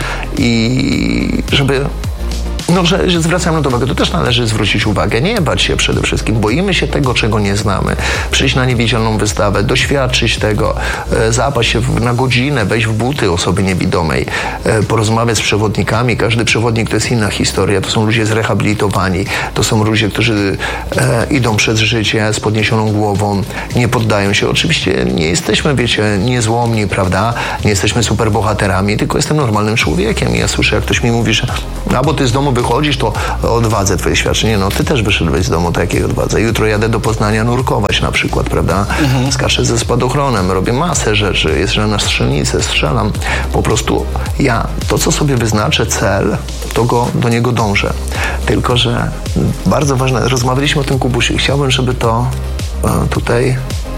i żeby No, że, że zwracam na to uwagę, to też należy zwrócić uwagę, nie bać się przede wszystkim. Boimy się tego, czego nie znamy. Przyjść na niewidzialną wystawę, doświadczyć tego, e, zapaść się w, na godzinę, wejść w buty osoby niewidomej, e, porozmawiać z przewodnikami. Każdy przewodnik to jest inna historia. To są ludzie zrehabilitowani. To są ludzie, którzy e, idą przez życie z podniesioną głową, nie poddają się. Oczywiście nie jesteśmy, wiecie, niezłomni, prawda? Nie jesteśmy superbohaterami, tylko jestem normalnym człowiekiem. I ja słyszę, jak ktoś mi mówi, że a bo ty z domu wychodzisz, to odwadze twoje świadczenie. No ty też wyszedłeś z domu, takiej odwadze. Jutro jadę do Poznania nurkować na przykład, prawda? Mhm. Skaczę ze spadochronem, robię masę rzeczy, jeżdżę na strzelnicę, strzelam. Po prostu ja, to co sobie wyznaczę, cel, to go, do niego dążę. Tylko, że bardzo ważne, rozmawialiśmy o tym, Kubusiu, i chciałbym, żeby to e, tutaj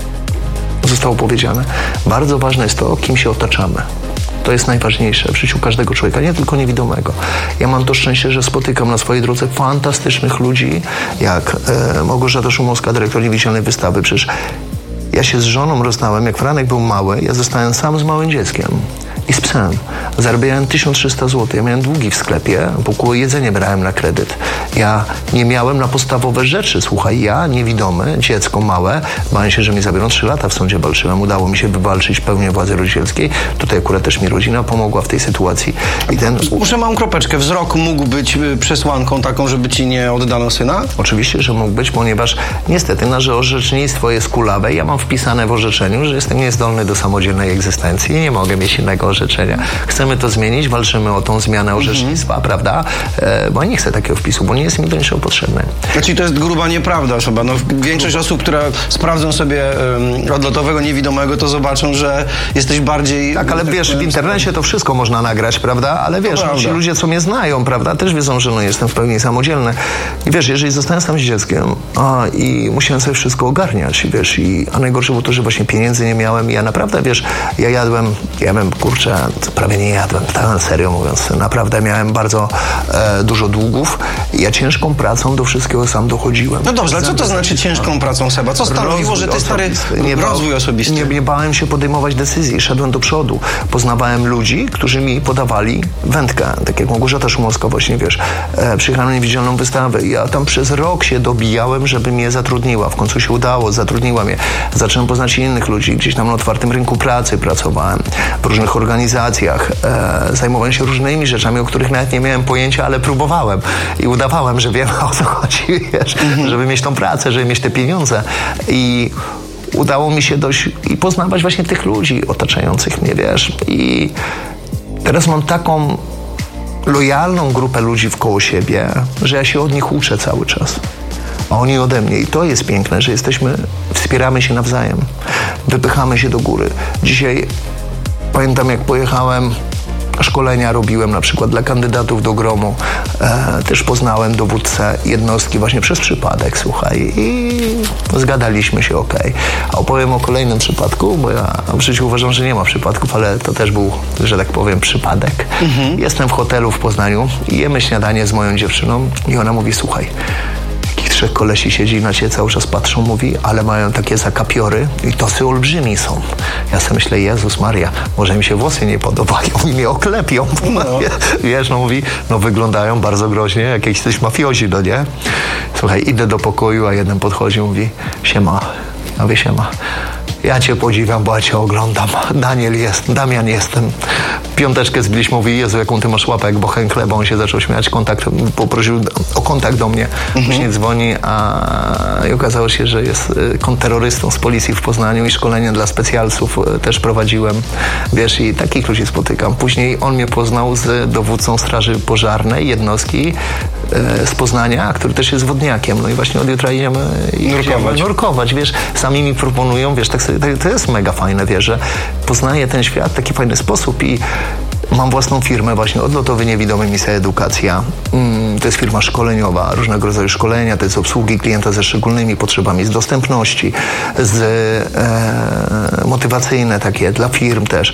zostało powiedziane. Bardzo ważne jest to, kim się otaczamy. To jest najważniejsze w życiu każdego człowieka, nie tylko niewidomego. Ja mam to szczęście, że spotykam na swojej drodze fantastycznych ludzi, jak e, Małgorzata Szumowska, dyrektor niewidzialnej wystawy. Przecież ja się z żoną rozstałem, jak Franek był mały, ja zostałem sam z małym dzieckiem i z psem. Zarabiałem tysiąc trzysta złotych. Ja miałem długi w sklepie, wokół jedzenie brałem na kredyt. Ja nie miałem na podstawowe rzeczy. Słuchaj, ja, niewidomy, dziecko małe, bałem się, że mnie zabiorą. Trzy lata w sądzie walczyłem. Udało mi się wywalczyć pełnię władzy rodzicielskiej. Tutaj akurat też mi rodzina pomogła w tej sytuacji. I ten... Muszę małą kropeczkę. Wzrok mógł być przesłanką taką, żeby ci nie oddano syna? Oczywiście, że mógł być, ponieważ niestety nasze orzecznictwo jest kulawe. Ja mam wpisane w orzeczeniu, że jestem niezdolny do samodzielnej egzystencji i nie mogę mieć innego orzeczenia. Chcemy to zmienić, walczymy o tą zmianę orzecznictwa, mm-hmm. prawda? E, bo ja nie chcę takiego wpisu, bo nie jest mi do niczego potrzebny. Znaczy to jest gruba nieprawda, osoba. No, większość osób, które sprawdzą sobie um, odlotowego niewidomego, to zobaczą, że jesteś bardziej... Tak, ale wiesz, w internecie to wszystko można nagrać, prawda? Ale wiesz, no, ci ludzie, co mnie znają, prawda, też wiedzą, że no, jestem w pełni samodzielny. I wiesz, jeżeli zostałem sam z dzieckiem a, i musiałem sobie wszystko ogarniać, i wiesz, i, a najgorsze było to, że właśnie pieniędzy nie miałem i ja naprawdę, wiesz, ja jadłem, jadłem, kurczę, prawie nie jadłem, tak serio mówiąc, naprawdę miałem bardzo e, dużo długów i ja ciężką pracą do wszystkiego sam dochodziłem. No dobrze, ale co to znaczy ciężką pracą, Seba? Co stanowiło, że ty stary nie rozwój osobisty? Nie, nie bałem się podejmować decyzji, szedłem do przodu. Poznawałem ludzi, którzy mi podawali wędkę, tak jak Małgorzata Szumowska właśnie, wiesz, e, przyjechałem na niewidzialną wystawę i ja tam przez rok się dobijałem, żeby mnie zatrudniła. W końcu się udało, zatrudniła mnie. Zacząłem poznać innych ludzi, gdzieś tam na otwartym rynku pracy pracowałem, w różnych organizacjach organizacjach, e, zajmowałem się różnymi rzeczami, o których nawet nie miałem pojęcia, ale próbowałem i udawałem, że wiem, o co chodzi, wiesz, mhm. żeby mieć tą pracę, żeby mieć te pieniądze. I udało mi się dość i poznawać właśnie tych ludzi otaczających mnie, wiesz. I teraz mam taką lojalną grupę ludzi wkoło siebie, że ja się od nich uczę cały czas. A oni ode mnie. I to jest piękne, że jesteśmy, wspieramy się nawzajem. Wypychamy się do góry. Dzisiaj pamiętam, jak pojechałem, szkolenia robiłem na przykład dla kandydatów do gromu. E, też poznałem dowódcę jednostki właśnie przez przypadek, słuchaj. I zgadaliśmy się, okej. Okay. A opowiem o kolejnym przypadku, bo ja w życiu uważam, że nie ma przypadków, ale to też był, że tak powiem, przypadek. Mhm. Jestem w hotelu w Poznaniu i jemy śniadanie z moją dziewczyną i ona mówi, słuchaj, trzech kolesi siedzi na ciebie, cały czas patrzą, mówi, ale mają takie zakapiory i tosy olbrzymi są. Ja sobie myślę, Jezus Maria, może mi się włosy nie podobają i mnie oklepią. No. Wiesz, no mówi, no wyglądają bardzo groźnie, jak jakiś mafiozi, no nie? Słuchaj, idę do pokoju, a jeden podchodzi, mówi, siema. Ja mówię, siema. Ja cię podziwiam, bo ja cię oglądam. Daniel jest, Damian jestem. Piąteczkę zbiliśmy, mówi, Jezu, jaką ty masz łapę, jak bochen chleba. On się zaczął śmiać, kontakt, poprosił o kontakt do mnie. Mhm. Później dzwoni, a i okazało się, że jest kontrterrorystą z policji w Poznaniu i szkolenie dla specjalców też prowadziłem. Wiesz, i takich ludzi spotykam. Później on mnie poznał z dowódcą Straży Pożarnej jednostki e, z Poznania, który też jest wodniakiem. No i właśnie od jutra idziemy nurkować. nurkować, wiesz, sami mi proponują, wiesz, tak sobie, to jest mega fajne, wiesz, że poznaję ten świat w taki fajny sposób i mam własną firmę właśnie, Odlotowy Niewidomy, Misja Edukacja. To jest firma szkoleniowa, różnego rodzaju szkolenia, to jest obsługi klienta ze szczególnymi potrzebami, z dostępności, z e, motywacyjne takie dla firm też.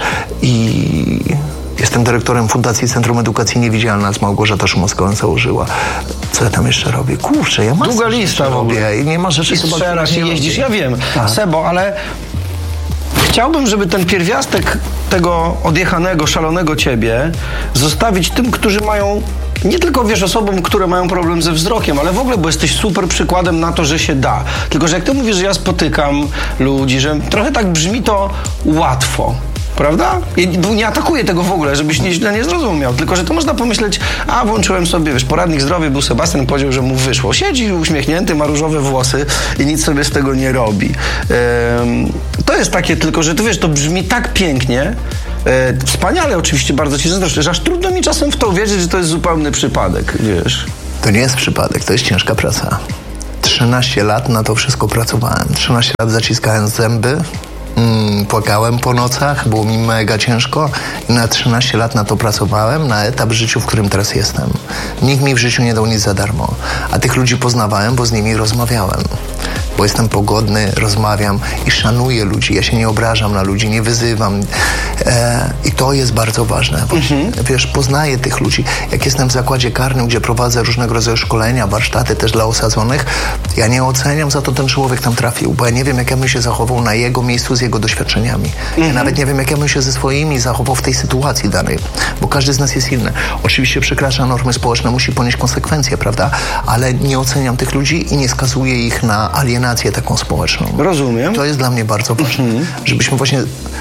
I jestem dyrektorem Fundacji Centrum Edukacji Niewidzialna, z Małgorzata Szumowską założyła. Co ja tam jeszcze robię? Kurczę, ja mam długa lista w ogóle. I nie ma rzeczy, I strzelasz, i jeździsz, ja wiem. Tak. Sebo, ale chciałbym, żeby ten pierwiastek tego odjechanego, szalonego ciebie zostawić tym, którzy mają, nie tylko, wiesz, osobom, które mają problem ze wzrokiem, ale w ogóle, bo jesteś super przykładem na to, że się da. Tylko, że jak ty mówisz, że ja spotykam ludzi, że trochę tak brzmi to łatwo. Prawda? I nie atakuję tego w ogóle, żebyś nie, źle nie zrozumiał, tylko że to można pomyśleć, a włączyłem sobie, wiesz, poradnik zdrowia, był Sebastian, powiedział, że mu wyszło. Siedzi uśmiechnięty, ma różowe włosy i nic sobie z tego nie robi. Ehm, to jest takie tylko, że to wiesz, to brzmi tak pięknie, e, wspaniale oczywiście, bardzo ci zazdroszczę, że aż trudno mi czasem w to uwierzyć, że to jest zupełny przypadek, wiesz. To nie jest przypadek, to jest ciężka praca. trzynaście lat na to wszystko pracowałem. trzynaście lat zaciskałem zęby, Mm, płakałem po nocach, było mi mega ciężko i na trzynaście lat na to pracowałem, na etap w życiu, w którym teraz jestem. Nikt mi w życiu nie dał nic za darmo, a tych ludzi poznawałem, bo z nimi rozmawiałem. Bo jestem pogodny, rozmawiam i szanuję ludzi. Ja się nie obrażam na ludzi, nie wyzywam. E, I to jest bardzo ważne. Mhm. Wiesz, poznaję tych ludzi. Jak jestem w zakładzie karnym, gdzie prowadzę różnego rodzaju szkolenia, warsztaty też dla osadzonych, ja nie oceniam, za to ten człowiek tam trafił, bo ja nie wiem, jak ja bym się zachował na jego miejscu z jego doświadczeniami. Mhm. Ja nawet nie wiem, jak ja bym się ze swoimi zachował w tej sytuacji danej, bo każdy z nas jest inny. Oczywiście przekracza normy społeczne, musi ponieść konsekwencje, prawda? Ale nie oceniam tych ludzi i nie skazuję ich na alienację taką społeczną. Rozumiem. To jest dla mnie bardzo ważne, mhm. żebyśmy właśnie,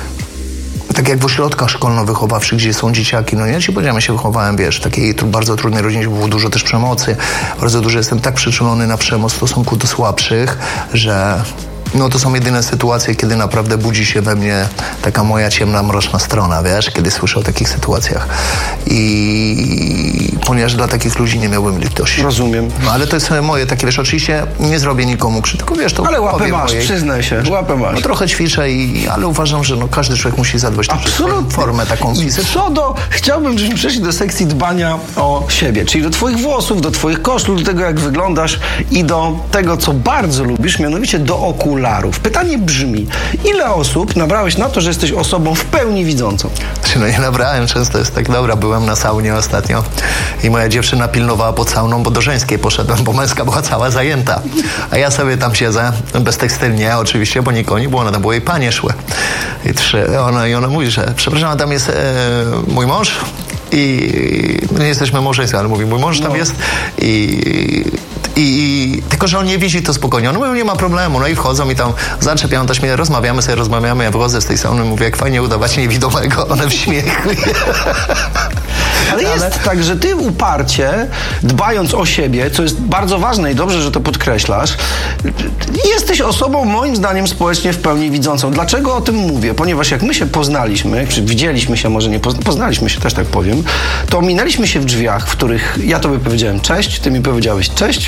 tak jak w ośrodkach szkolno-wychowawczych, gdzie są dzieciaki, no ja ci powiedziałem, ja się wychowałem, wiesz, w takiej bardzo trudnej rodzinie, było dużo też przemocy, bardzo dużo jestem tak przyczulony na przemoc w stosunku do słabszych, że no to są jedyne sytuacje, kiedy naprawdę budzi się we mnie taka moja ciemna, mroczna strona, wiesz, kiedy słyszę o takich sytuacjach. I ponieważ dla takich ludzi nie miałbym litości. Rozumiem. No ale to jest moje takie, wiesz, oczywiście nie zrobię nikomu krzywdy, tylko wiesz, to ale łapę masz, mojej. Przyznaj się, łapę masz. No trochę ćwiczę, i, ale uważam, że no, każdy człowiek musi zadbać o formę taką fizyczną. Co do, chciałbym, żebyśmy przeszli do sekcji dbania o siebie, czyli do twoich włosów, do twoich koszul, do tego, jak wyglądasz i do tego, co bardzo lubisz, mianowicie do okularów. Pytanie brzmi, ile osób nabrałeś na to, że jesteś osobą w pełni widzącą? No nie nabrałem, często jest tak, dobra, byłem na saunie ostatnio i moja dziewczyna pilnowała pod sauną, bo do żeńskiej poszedłem, bo męska była cała zajęta. A ja sobie tam siedzę, beztekstylnie oczywiście, bo nikogo nie było, ona tam było, jej panie szły. I, trzy, ona, i ona mówi, że przepraszam, tam jest e, mój mąż i nie jesteśmy małżeństwem, ale mówi, mój mąż tam no. jest i I tylko, że on nie widzi to spokojnie. On mówi, nie ma problemu. No i wchodzą i tam zaczepiają też mnie, rozmawiamy sobie, rozmawiamy, ja wychodzę z tej sauny, mówię, jak fajnie udawać niewidomego, one w śmiech. Ale jest Ale... tak, że ty uparcie, dbając o siebie, co jest bardzo ważne i dobrze, że to podkreślasz, jesteś osobą, moim zdaniem, społecznie w pełni widzącą. Dlaczego o tym mówię? Ponieważ jak my się poznaliśmy, czy widzieliśmy się, może nie pozna, poznaliśmy się, też tak powiem, to minęliśmy się w drzwiach, w których ja tobie powiedziałem cześć, ty mi powiedziałeś cześć.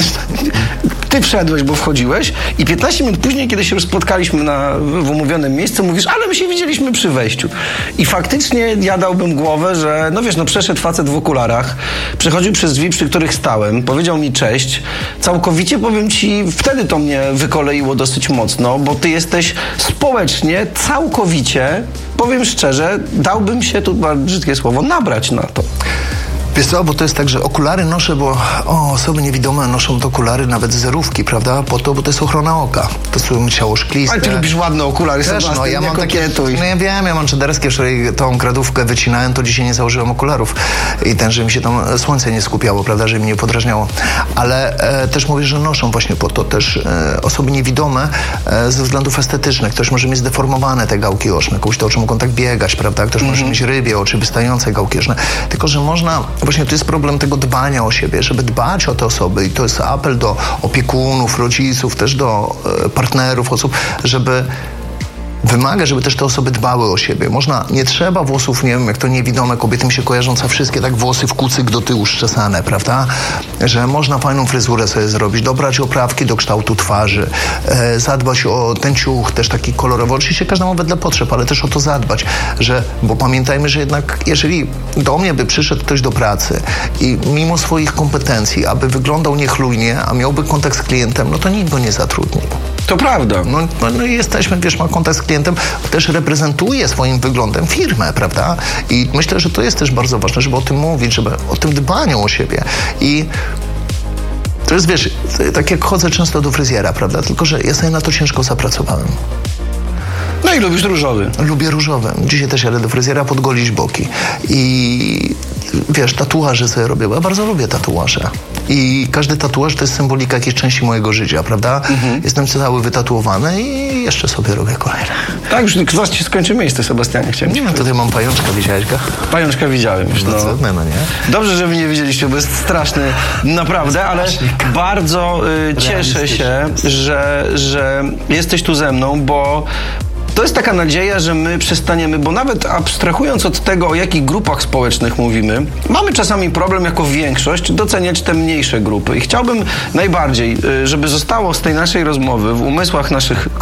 Ty wszedłeś, bo wchodziłeś i piętnaście minut później, kiedy się już spotkaliśmy na, w umówionym miejscu, mówisz, ale my się widzieliśmy przy wejściu. I faktycznie ja dałbym głowę, że no wiesz, no przeszedł facet w okularach, przechodził przez drzwi, przy których stałem, powiedział mi cześć. Całkowicie, powiem ci, wtedy to mnie wykoleiło dosyć mocno, bo ty jesteś społecznie, całkowicie, powiem szczerze, dałbym się, tu bardzo brzydkie słowo, nabrać na to. Wiesz co, bo to jest tak, że okulary noszę, bo o, osoby niewidome noszą te okulary, nawet zerówki, prawda? Po to, bo to jest ochrona oka. To są ciało szkliste. Ale ty lubisz ładne okulary, też, no, ja mam takie, no ja wiem, ja mam czederskie, wczoraj tą kradówkę wycinałem, to dzisiaj nie założyłem okularów. I ten, że mi się tam słońce nie skupiało, prawda, że mi nie podrażniało. Ale e, też mówię, że noszą właśnie po to też e, osoby niewidome e, ze względów estetycznych. Ktoś może mieć zdeformowane te gałki oczne, komuś te oczy mogą tak biegać, prawda? Ktoś mm-hmm. może mieć rybie oczy, wystające gałki oczne. Tylko, że można... Właśnie to jest problem tego dbania o siebie, żeby dbać o te osoby i to jest apel do opiekunów, rodziców, też do e, partnerów, osób, żeby wymaga, żeby też te osoby dbały o siebie. Można, nie trzeba włosów, nie wiem, jak to niewidome kobiety mi się kojarzą, co wszystkie tak włosy w kucyk do tyłu szczesane, prawda? Że można fajną fryzurę sobie zrobić, dobrać oprawki do kształtu twarzy, e, zadbać o ten ciuch, też taki kolorowy. Oczywiście każdemu wedle potrzeb, ale też o to zadbać, że, bo pamiętajmy, że jednak jeżeli do mnie by przyszedł ktoś do pracy i mimo swoich kompetencji, aby wyglądał niechlujnie, a miałby kontakt z klientem, no to nikt go nie zatrudnił. To prawda. No, no, no jesteśmy, wiesz, ma kontakt z klientem, też reprezentuje swoim wyglądem firmę, prawda? I myślę, że to jest też bardzo ważne, żeby o tym mówić, żeby o tym dbaniu o siebie. I to jest, wiesz, tak jak chodzę często do fryzjera, prawda? Tylko że ja sobie na to ciężko zapracowałem. No i lubisz różowy. Lubię różowy. Dzisiaj też jadę do fryzjera podgolić boki. I wiesz, tatuaże sobie robię, bo ja bardzo lubię tatuaże. I każdy tatuaż to jest symbolika jakiejś części mojego życia, prawda? Mhm. Jestem cały wytatuowany i jeszcze sobie robię kolejne. Tak, już zaraz ci skończy miejsce, Sebastianie. Chciałem nie wiem, tutaj mam pajączka, widziałeś go? Pajączka widziałem już, no. Cudne, no nie? Dobrze, że wy nie widzieliście, bo jest straszny, naprawdę, ale bardzo y, cieszę się, że, że jesteś tu ze mną, bo to jest taka nadzieja, że my przestaniemy, bo nawet abstrahując od tego, o jakich grupach społecznych mówimy, mamy czasami problem jako większość doceniać te mniejsze grupy. I chciałbym najbardziej, żeby zostało z tej naszej rozmowy w umysłach naszych